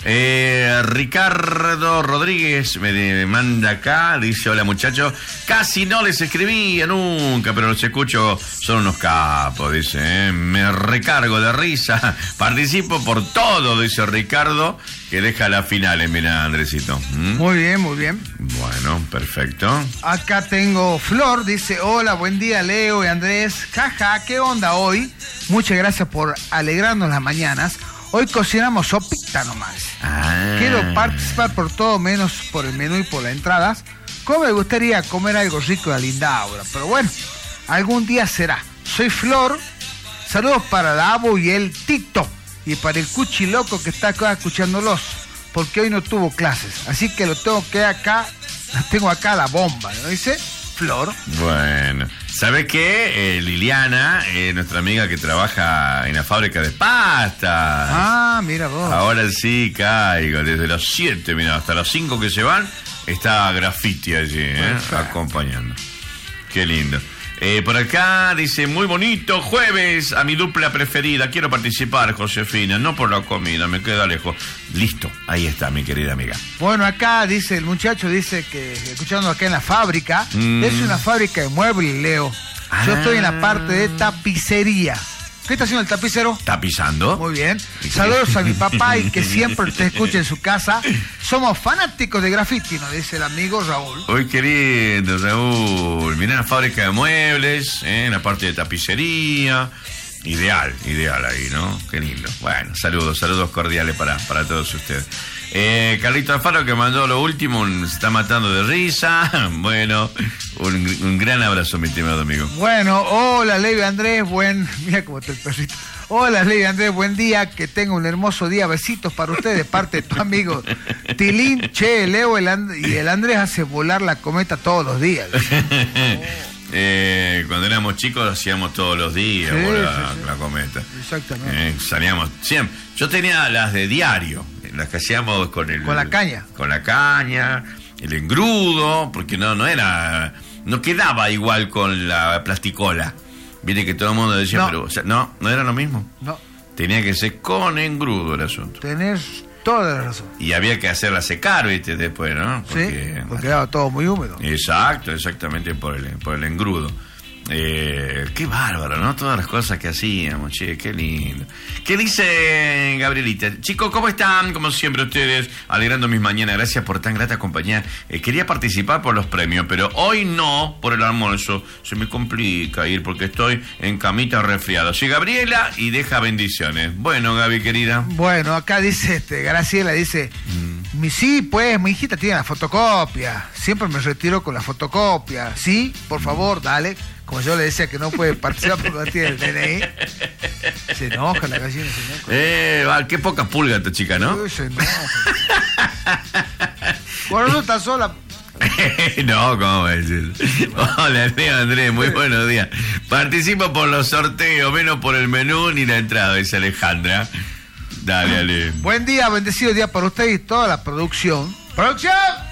Eh, Ricardo Rodríguez me manda acá, dice, hola muchachos, casi no les escribía nunca, pero los escucho, son unos capos, dice, eh. Me recargo de risa, participo por todo, dice Ricardo, que deja las finales, mira, Andresito. ¿Mm? Muy bien, muy bien. Bueno, perfecto. Acá tengo Flor, dice, hola, buen día Leo y Andrés. Jaja, ¿qué onda hoy? Muchas gracias por alegrarnos las mañanas. Hoy cocinamos sopita nomás. Ah. Quiero participar por todo menos por el menú y por las entradas. Como me gustaría comer algo rico de Lindaura, pero bueno, algún día será. Soy Flor, saludos para la Abo y el Tito, y para el Cuchi Loco que está acá escuchándolos, porque hoy no tuvo clases, así que lo tengo que acá, tengo acá la bomba, ¿no dice? Flor. Bueno, ¿sabes qué? Eh, Liliana, eh, nuestra amiga que trabaja en la fábrica de pasta. Ah, mira vos. Ahora sí caigo, desde las siete, mira, hasta las cinco que se van, está Graffiti allí, ¿eh? Perfecto. Acompañando. Qué lindo. Eh, por acá dice, muy bonito, jueves, a mi dupla preferida, quiero participar, Josefina, no por la comida, me queda lejos. Listo, ahí está, mi querida amiga. Bueno, acá dice el muchacho, dice que escuchando acá en la fábrica, Mm. es una fábrica de muebles, Leo. Yo Ah. estoy en la parte de tapicería. ¿Qué está haciendo el tapicero? ¿Tapizando? Muy bien. Saludos a mi papá y que siempre te escuche en su casa. Somos fanáticos de graffiti, nos dice el amigo Raúl. Hoy querido Raúl, mirá la fábrica de muebles, ¿eh? La parte de tapicería. Ideal, ideal ahí, ¿no? Qué lindo. Bueno, saludos, saludos cordiales para, para todos ustedes. Eh, Carlito Alfaro que mandó lo último, un- se está matando de risa. Bueno, un, un gran abrazo, mi estimado amigo. Bueno, hola Leo y Andrés, buen... Mira cómo está el perrito. Hola Leo y Andrés, buen día, que tenga un hermoso día. Besitos para ustedes de parte de tu amigo Tilín. Che, Leo el And- y el Andrés hace volar la cometa todos los días. Eh, cuando éramos chicos hacíamos todos los días Sí, por la, sí, sí. la cometa. Exactamente. Eh, salíamos siempre. Yo tenía las de diario, las que hacíamos con el Con la caña. con la caña, el engrudo, porque no no era, no quedaba igual con la plasticola. Viste que todo el mundo decía, No. pero o sea, no, no era lo mismo. No, Tenía que ser con engrudo el asunto. tenés toda la razón. Y había que hacerla secar, viste, después, ¿no? Sí, porque quedaba todo muy húmedo. Exacto, exactamente por el, por el engrudo. Eh, qué bárbaro, ¿no? Todas las cosas que hacíamos, che, qué lindo. ¿Qué dice Gabrielita? Chicos, ¿cómo están? Como siempre ustedes, alegrando mis mañanas. Gracias por tan grata compañía. Eh, quería participar por los premios, pero hoy no por el almuerzo. Se me complica ir porque estoy en camita resfriado. Soy Gabriela y deja bendiciones. Bueno, Gaby, querida. Bueno, acá dice, este, Graciela dice, mi sí, pues, mi hijita tiene la fotocopia. Siempre me retiro con la fotocopia. Sí, por favor, dale. Como yo le decía que no puede participar porque no tiene el D N I. Se enoja la gallina, se enoja. Eh, va, qué poca pulga esta chica, ¿no? Uy, se enoja. Por eso está sola. No, ¿cómo es eso? Hola, Leo Andrés, muy buenos días. Participo por los sorteos, menos por el menú ni la entrada, dice Alejandra. Dale, Ale. Buen día, bendecido día para usted y toda la producción. ¡Producción!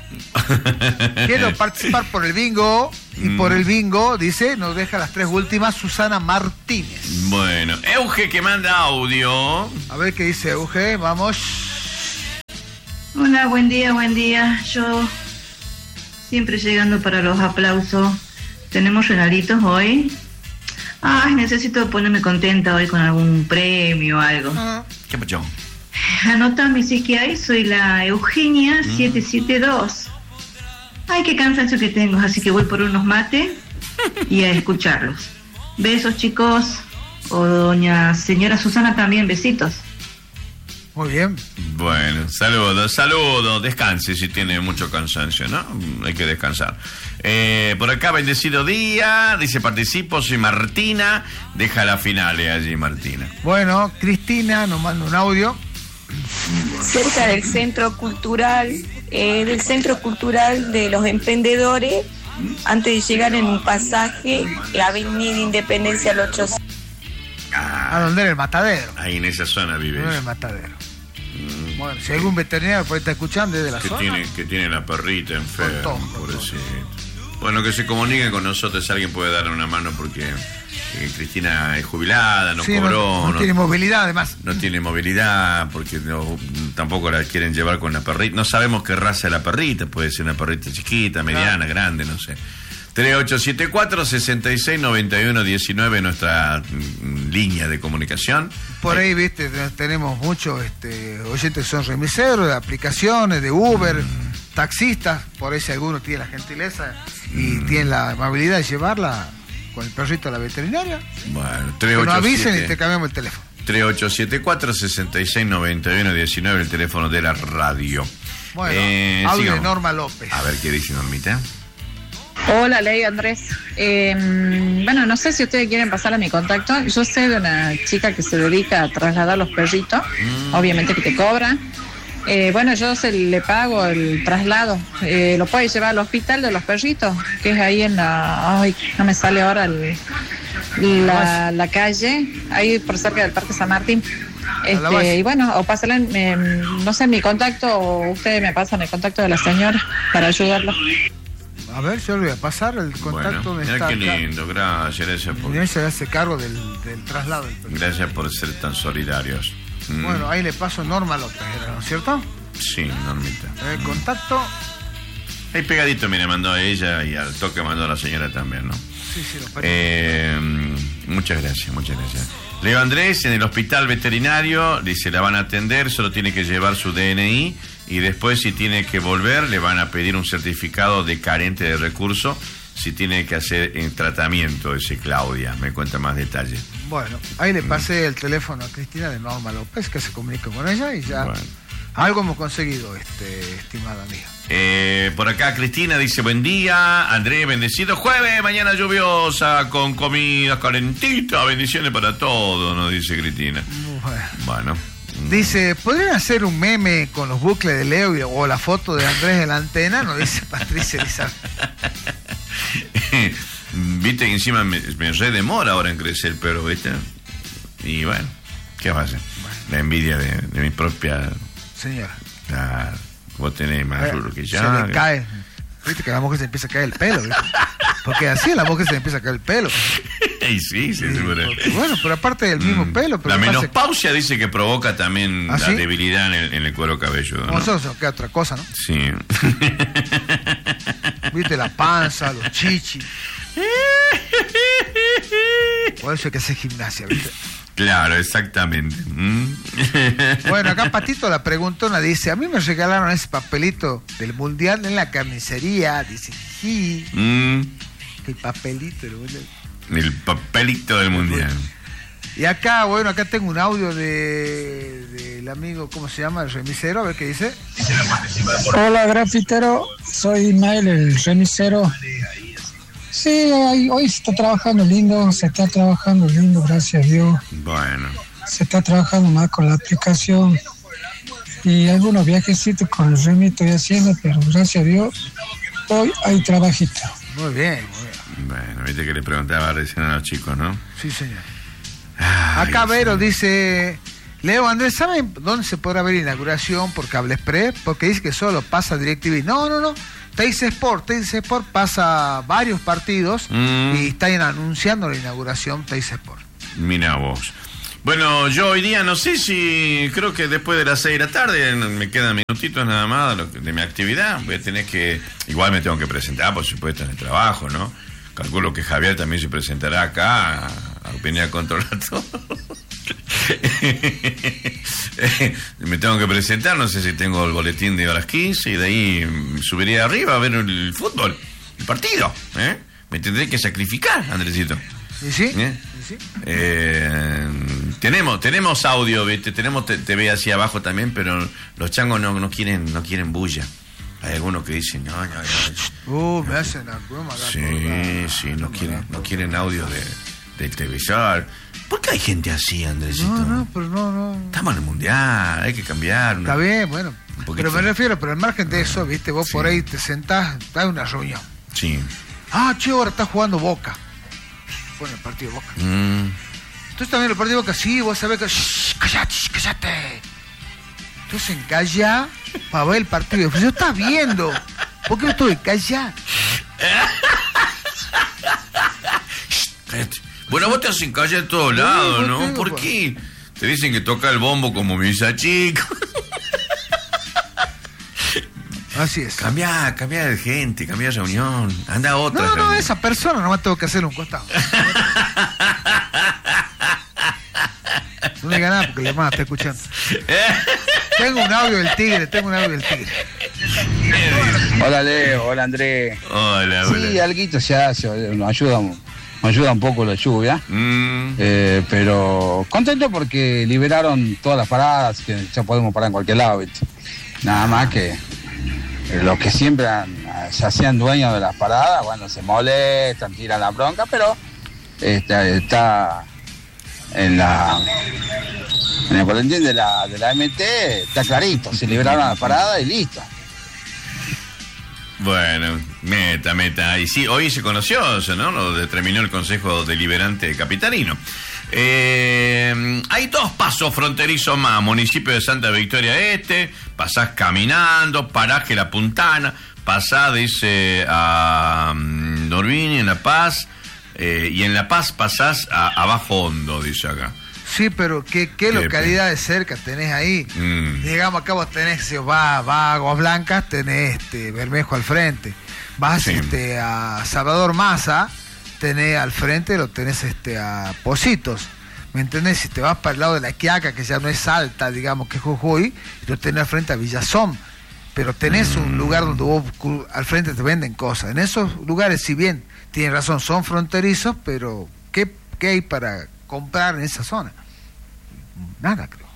Quiero participar por el bingo. Y mm. por el bingo, dice, nos deja las tres últimas, Susana Martínez. Bueno, Euge que manda audio. A ver qué dice Euge, vamos. Hola, buen día, buen día. Yo siempre llegando para los aplausos. ¿Tenemos regalitos hoy? Ay, necesito ponerme contenta hoy con algún premio o algo. Ah, ¿qué pasó? Anótame si es que hay, soy la Eugenia mm. siete siete dos. Ay, qué cansancio que tengo, así que voy por unos mates y a escucharlos. Besos, chicos. O doña señora Susana también, besitos. Muy bien. Bueno, saludos, saludos. Descanse si tiene mucho cansancio, ¿no? Hay que descansar. Eh, por acá, bendecido día. Dice, participo, soy Martina. Deja la finales allí, Martina. Bueno, Cristina nos manda un audio. Cerca del centro cultural, eh, del centro cultural de los emprendedores, antes de llegar en un pasaje, la avenida Independencia al ochocientos. ¿A dónde era el matadero? Ahí en esa zona vive. No, en el matadero. Mm. Bueno, si algún veterinario puede estar escuchando desde la que zona. Tiene, que tiene la perrita enferma, pobrecito. Bueno, que se comuniquen con nosotros, alguien puede darle una mano porque eh, Cristina es jubilada, no sí, cobró. No, no, no tiene movilidad, además. No tiene movilidad porque no, tampoco la quieren llevar con la perrita. No sabemos qué raza es la perrita, puede ser una perrita chiquita, mediana, claro, grande, no sé. tres ocho siete cuatro, seis seis nueve uno uno nueve, nuestra mm, línea de comunicación. Por ahí, viste, tenemos muchos este, oyentes que son remiseros de aplicaciones, de Uber, mm. taxistas, por ahí si alguno tiene la gentileza y mm. tiene la amabilidad de llevarla con el perrito a la veterinaria. Bueno, tres ocho siete, que nos avisen y te cambiamos el teléfono. tres ocho siete cuatro, seis seis nueve uno uno nueve, el teléfono de la radio. Bueno, eh, audio de Norma López. A ver qué dice Normita. Hola, Ley Andrés. Eh, bueno, no sé si ustedes quieren pasar a mi contacto. Yo sé de una chica que se dedica a trasladar los perritos, mm. obviamente que te cobra. Eh, bueno, yo se le pago el traslado. Eh, lo puede llevar al hospital de los perritos, que es ahí en la... Ay, no me sale ahora el, la, la calle, ahí por cerca del Parque San Martín. Este, y bueno, o pásale, eh, no sé, mi contacto, o ustedes me pasan el contacto de la señora para ayudarla. A ver, yo le voy a pasar el contacto. Bueno, mira qué lindo, gracias, gracias por... Mira, se hace cargo del, del traslado del perrito. Gracias por ser tan solidarios. Mm. Bueno, ahí le paso Norma López, ¿no es cierto? Sí, Normita. El contacto... Ahí pegadito, mira, mandó a ella y al toque mandó a la señora también, ¿no? Sí, sí, lo eh, Muchas gracias, muchas gracias. Leo Andrés, en el hospital veterinario, dice, la van a atender, solo tiene que llevar su D N I y después si tiene que volver le van a pedir un certificado de carente de recursos si tiene que hacer el tratamiento, ese Claudia, me cuenta más detalles. Bueno, ahí le pasé mm. el teléfono a Cristina de Norma López, que se comunique con ella y ya bueno. algo hemos conseguido, este, estimada mía. Eh, por acá Cristina dice, buen día, Andrés, bendecido jueves, mañana lluviosa, con comidas calentitas, bendiciones para todos, nos dice Cristina. Bueno. Bueno. Dice, ¿podrían hacer un meme con los bucles de Leo o la foto de Andrés en la antena? Nos dice Patricia Elizabeth. Viste que encima me, me re demora ahora en crecer el pelo, ¿viste? Y bueno, ¿qué va a hacer? Bueno. La envidia de, de mi propia... Señora. La, vos tenés más rubro que yo. Se le cae. Viste que a la mujer se empieza a caer el pelo, ¿viste? Porque así a la mujer se le empieza a caer el pelo. Y sí, sí, sí, seguro. Bueno, pero aparte del mismo mm. pelo. Pero la menopausia que... dice que provoca también ¿Ah, la sí? debilidad en el, en el cuero cabelludo, ¿no? No, eso, eso queda otra cosa, ¿no? Sí. Viste la panza, los chichis. Por eso hay que hacer gimnasia, ¿viste? Claro, exactamente. ¿Mm? Bueno, acá Patito la preguntona dice, a mí me regalaron ese papelito del mundial en la carnicería, dice, sí. Mm. El papelito, el, el papelito del mundial. Y acá, bueno, acá tengo un audio de del amigo, ¿cómo se llama? El remisero, a ver qué dice. Hola, grafitero, soy Ismael, el remisero. Sí, hoy se está trabajando lindo, se está trabajando lindo, gracias a Dios. Bueno. Se está trabajando más con la aplicación y algunos viajecitos con el remi estoy haciendo, pero gracias a Dios hoy hay trabajito. Muy bien, muy bien. Bueno, viste que le preguntaba recién a los chicos, ¿no? Sí, señor. Ay, Acá Vero sí. dice, Leo, Andrés, ¿saben dónde se podrá ver inauguración por Cable Express? Porque dice que solo pasa DirecTV. No, no, no. Teis Sport, Teis Sport pasa varios partidos Mm. y están anunciando la inauguración Teis Sport. Mira vos. Bueno, yo hoy día no sé si, creo que después de las seis de la tarde, me quedan minutitos nada más de, lo que- de mi actividad. Voy a tener que, igual me tengo que presentar, por supuesto, en el trabajo, ¿no? Calculo que Javier también se presentará acá a, a opinar, a controlar todo. Me tengo que presentar, no sé si tengo el boletín de las quince y de ahí mm, subiré arriba a ver el fútbol, el partido, ¿eh? Me tendré que sacrificar, Andresito. ¿Y sí? ¿Eh? ¿Y sí? Eh, tenemos tenemos audio, ¿viste? Tenemos te- T V hacia abajo también, pero los changos no, no quieren no quieren bulla. Hay algunos que dicen, no, no, no. Uh, me hacen la broma acá. Sí, sí, no quieren, no quieren audio de, del televisor. ¿Por qué hay gente así, Andresito? No, no, pero no, no. Estamos en el mundial, hay que cambiar. ¿no? Está bien, bueno. Un poquito. Pero me refiero, pero al margen de eso, viste, vos por ahí te sentás, hay una reunión. Sí. Ah, che, ahora está jugando Boca. Pone el partido de Boca. Mm. Entonces también el partido de Boca, sí, vos sabés que... Shh, callate, shh, callate. Entonces calla para ver el partido. Yo estás viendo. ¿Por qué no estoy callado? Cállate. Bueno, vos te hacen callar de todos lados, Sí, ¿no? sí, ¿Por pues. qué? Te dicen que toca el bombo como misa chico. Así es. Cambia, cambia de gente, cambia de reunión. Anda a otra. No, no, reunión. esa persona nomás tengo que hacer un costado. No diga nada porque la hermana está escuchando. Tengo un audio del tigre, tengo un audio del tigre. Hola Leo, hola Andrés. Hola, hola. Sí, alguito se hace, nos ayuda, nos ayuda un poco la lluvia. Mm. Eh, pero contento porque liberaron todas las paradas, que ya podemos parar en cualquier lado, ¿viste? Nada más que eh, los que siempre han- se hacían dueños de las paradas, bueno, se molestan, tiran la bronca, pero está, está en la en el boletín de la, de la M T, está clarito, se liberaron las paradas y listo. Bueno, meta, meta. Y sí, hoy se conoció eso, ¿no? Lo determinó el Consejo Deliberante Capitalino. Eh, hay dos pasos fronterizos más. Municipio de Santa Victoria Este, pasás caminando, paraje La Puntana, pasás, dice, a um, Norvini en La Paz, eh, y en La Paz pasás a, a Bajo Hondo, dice acá. Sí, pero ¿qué, qué localidades cerca tenés ahí? Mm. Digamos, acá vos tenés, si va, va a Aguas Blancas, tenés este, Bermejo al frente. Vas Sí. este, a Salvador Maza, tenés al frente, lo tenés este, a Positos. ¿Me entendés? Si te vas para el lado de la Quiaca, que ya no es Salta, digamos, que es Jujuy, lo tenés al frente a Villazón. Pero tenés un lugar donde vos cru- al frente te venden cosas. En esos lugares, si bien tienen razón, son fronterizos, pero ¿qué, qué hay para comprar en esa zona? Nada, creo.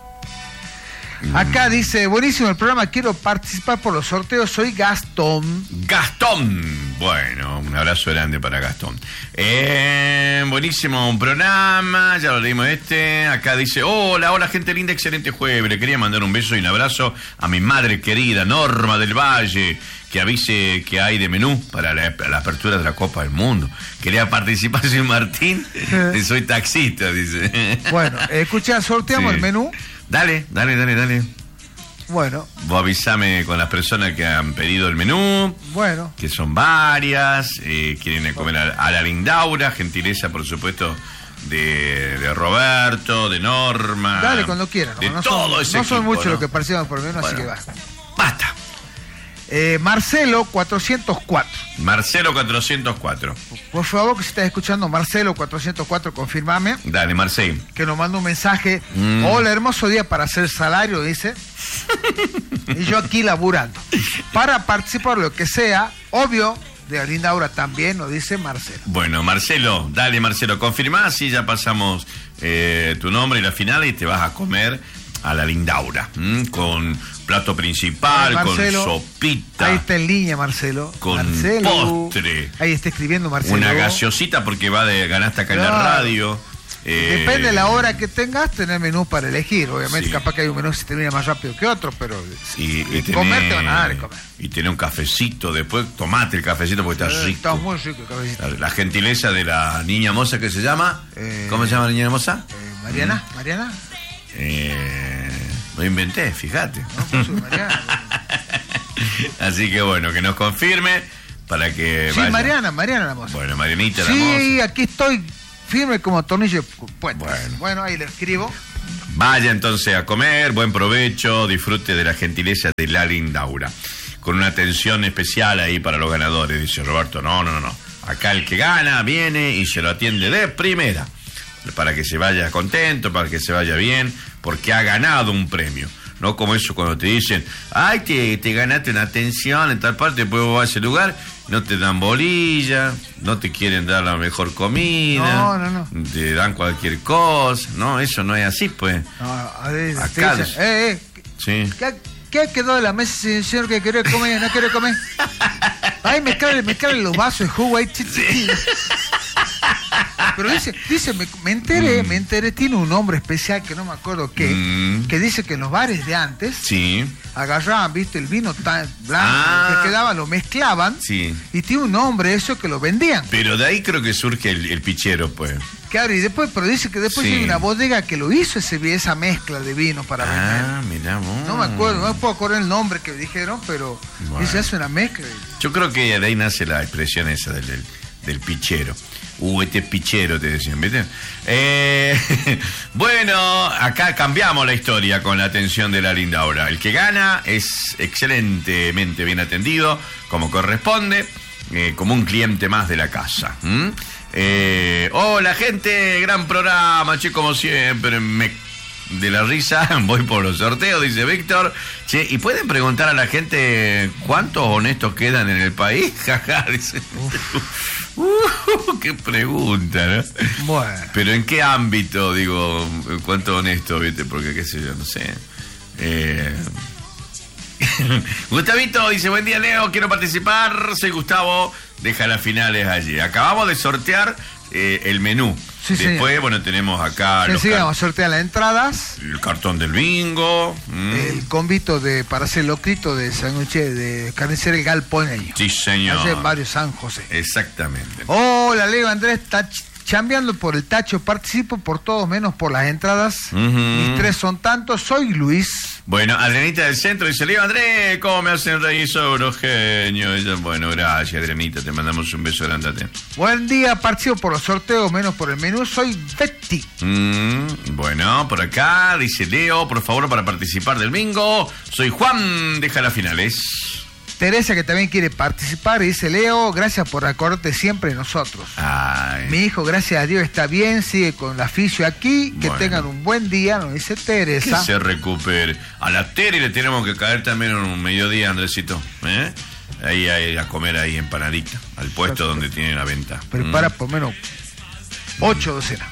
Acá dice, buenísimo el programa, quiero participar por los sorteos, soy Gastón. Gastón. Bueno, un abrazo grande para Gastón. Eh, buenísimo programa, ya lo leímos este. Acá dice, hola, hola gente linda, excelente jueves. Le quería mandar un beso y un abrazo a mi madre querida, Norma del Valle, que avise que hay de menú para la, la apertura de la Copa del Mundo. Quería participar, soy Martín, y soy taxista, dice. Bueno, eh, escucha, sorteamos Sí. el menú. Dale, dale, dale, dale. Bueno, Vos avisame con las personas que han pedido el menú. bueno. Que son varias, eh, quieren comer a, a la Lindaura, gentileza por supuesto de, de Roberto, de Norma. Dale cuando quieran. De no todo son, ese no son equipo, muchos ¿no? los que participan por el menú, así Bueno. que basta. Basta. Eh, Marcelo cuatrocientos cuatro. Marcelo cuatrocientos cuatro. Por favor, que si estás escuchando, Marcelo cuatrocientos cuatro, confirmame. Dale, Marcelo. Que nos manda un mensaje. Mm. Hola, hermoso día para hacer salario, dice. Y yo aquí laburando. Para participar lo que sea, obvio, de la Lindaura también, nos dice Marcelo. Bueno, Marcelo, dale Marcelo, confirmá, así ya pasamos eh, tu nombre y la final y te vas a comer a la Lindaura. ¿m? Con plato principal, Ay, Marcelo, con sopita. Ahí está en línea, Marcelo. Con Marcelo. postre. Ahí está escribiendo Marcelo. Una gaseosita porque va de ganaste acá en la Claro. radio. Eh, Depende de la hora que tengas, tener menú para elegir. Obviamente, sí. capaz que hay un menú que se termina más rápido que otro, pero y, y comer tenés- te van a dar de comer. Y tener un cafecito después, tomate el cafecito porque está Eh, rico. Está muy rico el cafecito. La, la gentileza de la niña moza que se llama. Eh, ¿Cómo se llama la niña moza? Eh, Mariana, Mariana. Eh, lo inventé, fíjate. No, pues, Mariana. Así que bueno, que nos confirme para que Sí, vaya. Mariana, Mariana la moza. Bueno, Marianita la Sí, moza. aquí estoy firme como tornillo de puente. Bueno. Bueno, ahí le escribo. Vaya entonces a comer, buen provecho, disfrute de la gentileza de la Lindaura. Con una atención especial ahí para los ganadores, dice Roberto. No, no, no, no. Acá el que gana viene y se lo atiende de primera. Para que se vaya contento, para que se vaya bien, porque ha ganado un premio. No como eso cuando te dicen, ay, te, te ganaste una atención en tal parte, después vos vas a ese lugar, no te dan bolilla, no te quieren dar la mejor comida, No, no, no. te dan cualquier cosa. No, eso no es así, pues. No, a ver, te Acá, dicen, eh, eh, Sí. ¿qué, qué quedó de la mesa, señor, que quiere comer? ¿No quiere comer? Ay, mezclarle, mezclarle los vasos de jugo ahí. Chi, chi, chi. Pero dice, dice me, me enteré, Mm. me enteré, tiene un nombre especial que no me acuerdo qué, Mm. que dice que en los bares de antes Sí, agarraban, viste, el vino tan blanco Ah. que quedaba, lo mezclaban sí. y tiene un nombre eso que lo vendían. Pero de ahí creo que surge el, el pichero, pues. Claro, y después, pero dice que después Sí. hay una bodega que lo hizo ese, esa mezcla de vino para vender. Ah, mirá vos. No me acuerdo, no me puedo acordar el nombre que dijeron, pero Bueno. dice hace una mezcla. Yo creo que de ahí nace la expresión esa del, del, del pichero. Uh, este pichero, te decían, ¿viste? Eh, bueno, acá cambiamos la historia con la atención de la Lindaura. El que gana es excelentemente bien atendido, como corresponde, eh, como un cliente más de la casa. ¿Mm? Eh, hola, gente, gran programa, che, como siempre, me de la risa, voy por los sorteos, dice Víctor. Che, ¿y pueden preguntar a la gente cuántos honestos quedan en el país? Jaja, dice. Uh, qué pregunta, ¿no? Bueno. Pero ¿en qué ámbito, digo, cuánto honesto, viste? Porque qué sé yo, no sé. Eh... Gustavito dice, buen día, Leo, quiero participar. Soy Gustavo, deja las finales allí. Acabamos de sortear eh, el menú. Sí, Después, señor. bueno, tenemos acá los Enseguida car- vamos a sortear las entradas, el cartón del bingo. Mm. el convito de para hacer locrito de sándwich de carnicero el galponeño. Sí, señor. Hace varios San José. Exactamente. Hola, Leo Andrés, está ch- chambeando por el tacho, participo por todos menos por las entradas. Ujú. Mis tres son tantos, soy Luis. Bueno, Adrianita del centro dice, Leo Andrés, ¿cómo me hacen reír, sobre genio? Ella, bueno, gracias, Adrianita, te mandamos un beso grande a ti. Buen día, participo por los sorteos, menos por el menú, soy Betty. Mm, bueno, por acá dice Leo, por favor, para participar del bingo, soy Juan, deja las finales. Teresa, que también quiere participar, y dice Leo, gracias por acordarte siempre de nosotros. Ay. Mi hijo, gracias a Dios, está bien, sigue con la fisio aquí, que Bueno. tengan un buen día, nos dice Que Teresa. se recupere. A la Teri le tenemos que caer también en un mediodía, Andresito. ¿eh? Ahí, ahí a comer ahí empanadita, al puesto donde tiene la venta. Prepara Mm. por menos ocho docenas.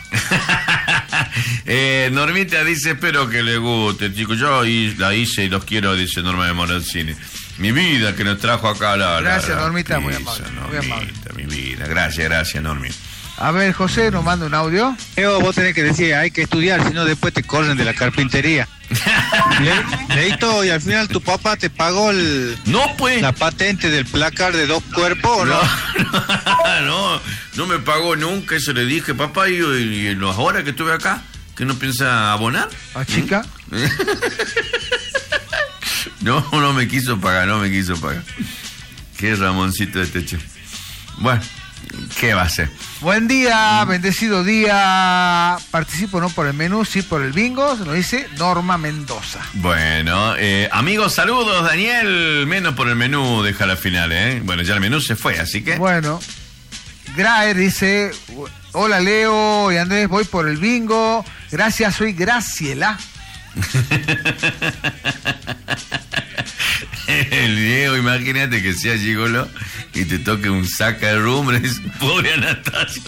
eh, Normita dice, espero que le guste, chicos. Yo ahí la hice y los quiero, dice Norma de Moralcini. Mi vida que nos trajo acá la... la- Gracias, la Normita, muy pizza, amable, muy Normita, amable. mi vida. Gracias, gracias, Normi. A ver, José nos manda un audio. Leo, vos tenés que decir, hay que estudiar, si no después te corren de la carpintería. Le- leí todo y al final tu papá te pagó el, No, pues. la patente del placar de dos cuerpos, ¿o ¿no? No, no, no me pagó nunca, eso le dije, papá, y, y en las horas que estuve acá, ¿que no piensa abonar? ¿A chica? No, no me quiso pagar, no me quiso pagar. Qué Ramoncito de este che. Bueno, ¿qué va a ser? Buen día, bendecido día. Participo no por el menú, sí por el bingo, nos dice Norma Mendoza. Bueno, eh, amigos, saludos, Daniel. Menos por el menú, deja la final, ¿eh? Bueno, ya el menú se fue, así que... Bueno, Graer dice, hola Leo y Andrés, voy por el bingo. Gracias, soy Graciela. El Diego, imagínate que sea gigolo y te toque un saca de rumbres, pobre Anastasio.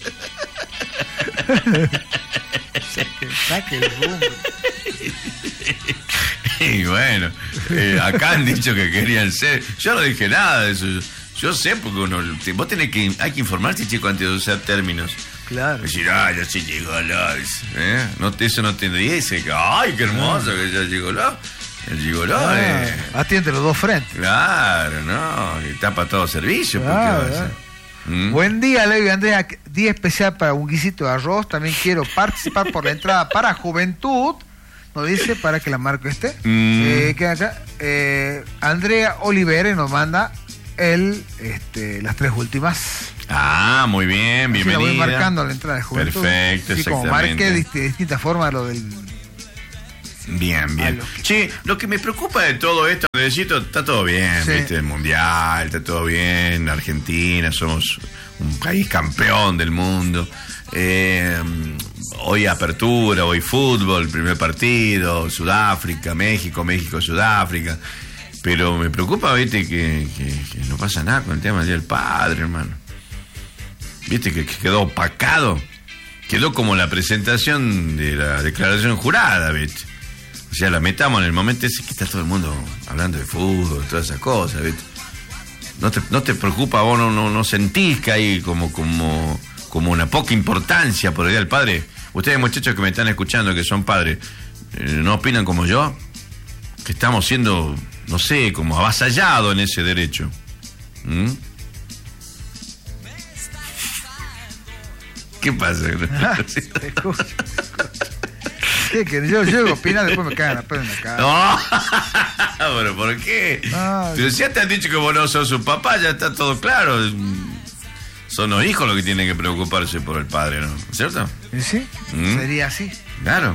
Saque el rumbo. Y bueno, eh, acá han dicho que querían ser. Yo no dije nada de eso. Yo sé porque uno, vos tenés que, hay que informarse, chico, antes de usar términos. Claro. Decir, ah, ya se llegó la... ¿eh? No, eso no te dice que, ay, qué hermoso que ya llegó la... El gigoló, Ah, eh. atiende los dos frentes. Claro, no, y tapa todo servicio. ¿Por qué Claro, va a hacer? ¿Mm? Buen día, Leo y Andrea. Día especial para un guisito de arroz. También quiero participar por la entrada para Juventud. Nos dice para que la marco esté. Mm. Eh, queda acá. Eh, Andrea Olivere nos manda el, este, las tres últimas. Ah, muy bien, Así la bienvenida. voy marcando la entrada de Juventud. Perfecto, sí, como exactamente. marqué de, de distintas formas lo del... Bien, bien. Che, lo que me preocupa de todo esto, necesito, está todo bien, Sí. viste, el mundial, está todo bien, Argentina, somos un país campeón del mundo. Eh, hoy apertura, hoy fútbol, primer partido, Sudáfrica, México, México, Sudáfrica. Pero me preocupa, viste, que, que, que no pasa nada con el tema del Día del Padre, hermano. Viste que, que quedó opacado. Quedó como la presentación de la declaración jurada, viste. O sea, la metamos en el momento ese que está todo el mundo hablando de fútbol, todas esas cosas, ¿viste? ¿No te, no te preocupa, vos no, no, no sentís que hay como, como, como una poca importancia por el Día del Padre? Ustedes, muchachos que me están escuchando, que son padres, eh, ¿no opinan como yo? Que estamos siendo, no sé, como avasallados en ese derecho. ¿Mm? ¿Qué pasa? Ah, te escucho. Sí, que yo llego a opinar, después me cagan a pedo en la cara. No, pero ¿por qué? Ah, Pero si ya te han dicho que vos no sos su papá, ya está todo claro. Son los hijos los que tienen que preocuparse por el padre, ¿no? ¿Cierto? ¿Y sí? ¿Mm? Sería así. Claro.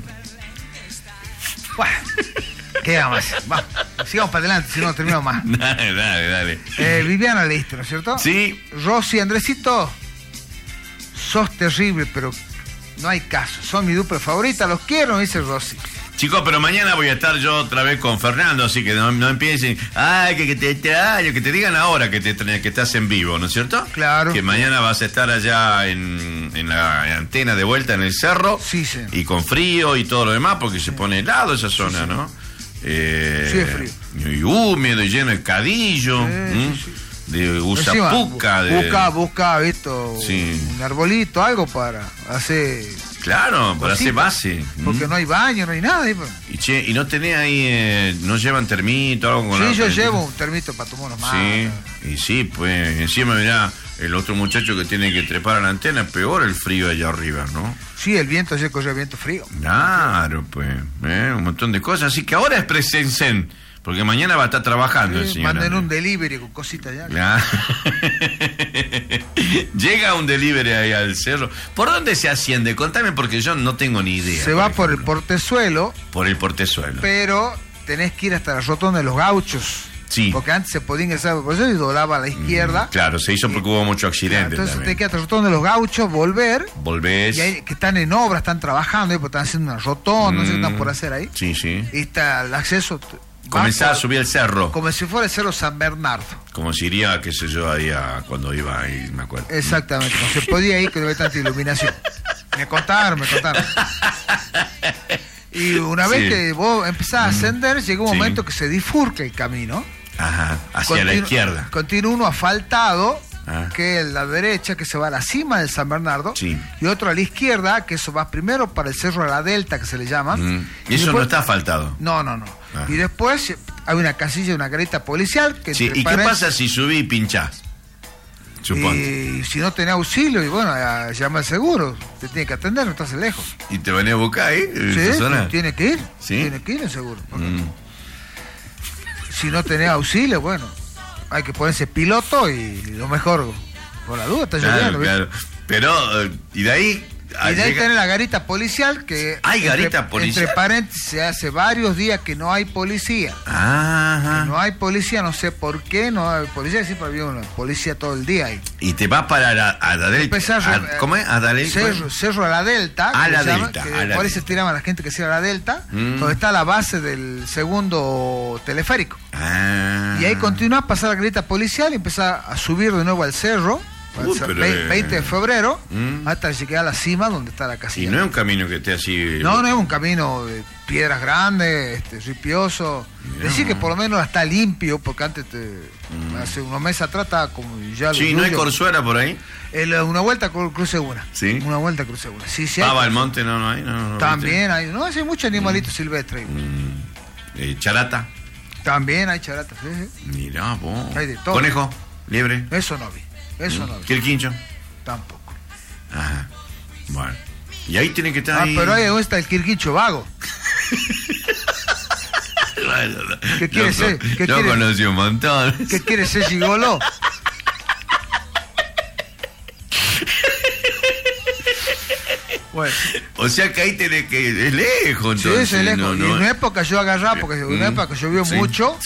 Bueno, ¿qué vamos a hacer? Vamos, sigamos para adelante, si no terminamos más. Dale, dale, dale. Eh, Viviana leíste, ¿no es cierto? Sí. Rosy, Andresito, sos terrible, pero no hay caso. Son mi dupla favorita, los quiero, me dice Rosy. Chicos, pero mañana voy a estar yo otra vez con Fernando, así que no, no empiecen, ay, que, que te extraño, que te digan ahora que, te, que estás en vivo, ¿no es cierto? Claro. Que mañana vas a estar allá en, en la antena de vuelta en el cerro. Sí, sí. Y con frío y todo lo demás, porque se pone helado esa zona, sí, sí. ¿no? Eh, Sí, es frío. Y húmedo y lleno de cadillo, Sí, ¿m? sí, sí. de usapuca. De... Busca, busca, visto, Sí. un arbolito, algo para hacer... Claro, para hacer cositas, base. Porque ¿m? no hay baño, no hay nada. ahí, pues. Y, che, y no tenés ahí, eh, no llevan termito, algo con Sí, la yo frente? llevo un termito para tomar unos Sí, mates. y sí, pues encima mirá, el otro muchacho que tiene que trepar a la antena, peor el frío allá arriba, ¿no? Sí, el viento, ayer corrió viento frío. Claro, pues, ¿eh? Un montón de cosas, así que ahora es presencen, porque mañana va a estar trabajando el Sí, señor. manden Andrés. un delivery con cositas ya. Claro. Llega un delivery ahí al cerro. ¿Por dónde se asciende? Contame porque yo no tengo ni idea. Se va por el portezuelo, Por el portezuelo. pero tenés que ir hasta la rotonda de los Gauchos. Sí. Porque antes se podía ingresar por eso y doblaba a la izquierda. Claro, se hizo porque hubo mucho accidente Entonces también. te queda hasta la rotonda de los Gauchos, volver. Volvés. Y ahí, que están en obra, están trabajando, ahí, porque están haciendo una rotonda, no sé qué están Mm, por hacer ahí. Sí, sí. Y está el acceso. Comenzar va a por- subir el cerro. Como si fuera el cerro San Bernardo. Como si iría, qué sé yo, ahí a- cuando iba ahí, me acuerdo. Exactamente, no se podía ir que no había tanta iluminación. Me contaron, me contaron. Y una vez Sí. que vos empezás a ascender, llega un Sí. momento que se bifurca el camino. Ajá, hacia la Continu- izquierda. Continúa uno asfaltado, Ah. que es la derecha, que se va a la cima del San Bernardo. Sí. Y otro a la izquierda, que eso va primero para el Cerro de la Delta, que se le llama. Mm. Y eso no después- está asfaltado. No, no, no. Ah. Y después hay una casilla, una careta policial. Que Sí, entre ¿y qué paréntesis- pasa si subí y pinchás? Suponte. Y si no tenés auxilio, y bueno, a- llama al seguro. Te tiene que atender, no estás lejos. ¿Y te venía a buscar ahí? en Sí, esa zona? tiene que ir. ¿Sí? Tiene que ir el seguro. Mm. Si no tenés auxilio, bueno, hay que ponerse piloto y lo mejor, por la duda, está Claro, lloviendo. ¿viste? claro. Pero, eh, ¿y de ahí? Y de ahí llega- tenés la garita policial que... ¿Hay entre- garita policial? Entre paréntesis, hace varios días que no hay policía. Ajá. Que no hay policía, no sé por qué no hay policía. Siempre había una policía todo el día ahí. Y te vas para la, a la delta. Empezás a- a- ¿Cómo es? ¿A la delta? Cerro, Cerro a la Delta. A que la le llaman, Delta, que a la por eso Delta. tiraban a la gente que se iba a la Delta, Mm. donde está la base del segundo teleférico. Ah. Y ahí continúa a pasar la garita policial y empieza a subir de nuevo al cerro. Uh, pero, veinte de febrero, ¿Mm? hasta llegar a la cima donde está la casilla. Y no es un camino que esté así. No, no es un camino de piedras grandes, este, ripioso. Mirá. Decir que por lo menos está limpio, porque antes, te, Mm. hace unos meses atrás, estaba como ya. Sí, lo ¿no hay tuyo. Corzuera por ahí? El, una vuelta cru- cruce una. Sí. Una vuelta cruce una. Sí, sí. hay Pava del cruce. Monte, no, no hay. No, no, También hay. No, hay muchos animalitos silvestres. Mm. Eh, Charata. También hay charatas. Sí, sí. Mirá, vos. Hay de todo. Conejo, liebre. Eso no vi. Eso no vi. Quirquincho. Tampoco. Ajá. Bueno. Y ahí tiene que estar Ah, ahí. pero ahí donde está el quirquicho vago. ¿Qué quiere Yo ser? con- ¿Qué Yo quiere? conocí un montón. ¿Qué quiere ser gigolo? Bueno. O sea que ahí tenés que. Es lejos, Sí, entonces. es lejos. no, Y no. en una época yo agarraba, porque en una Mm, época llovió sí, mucho,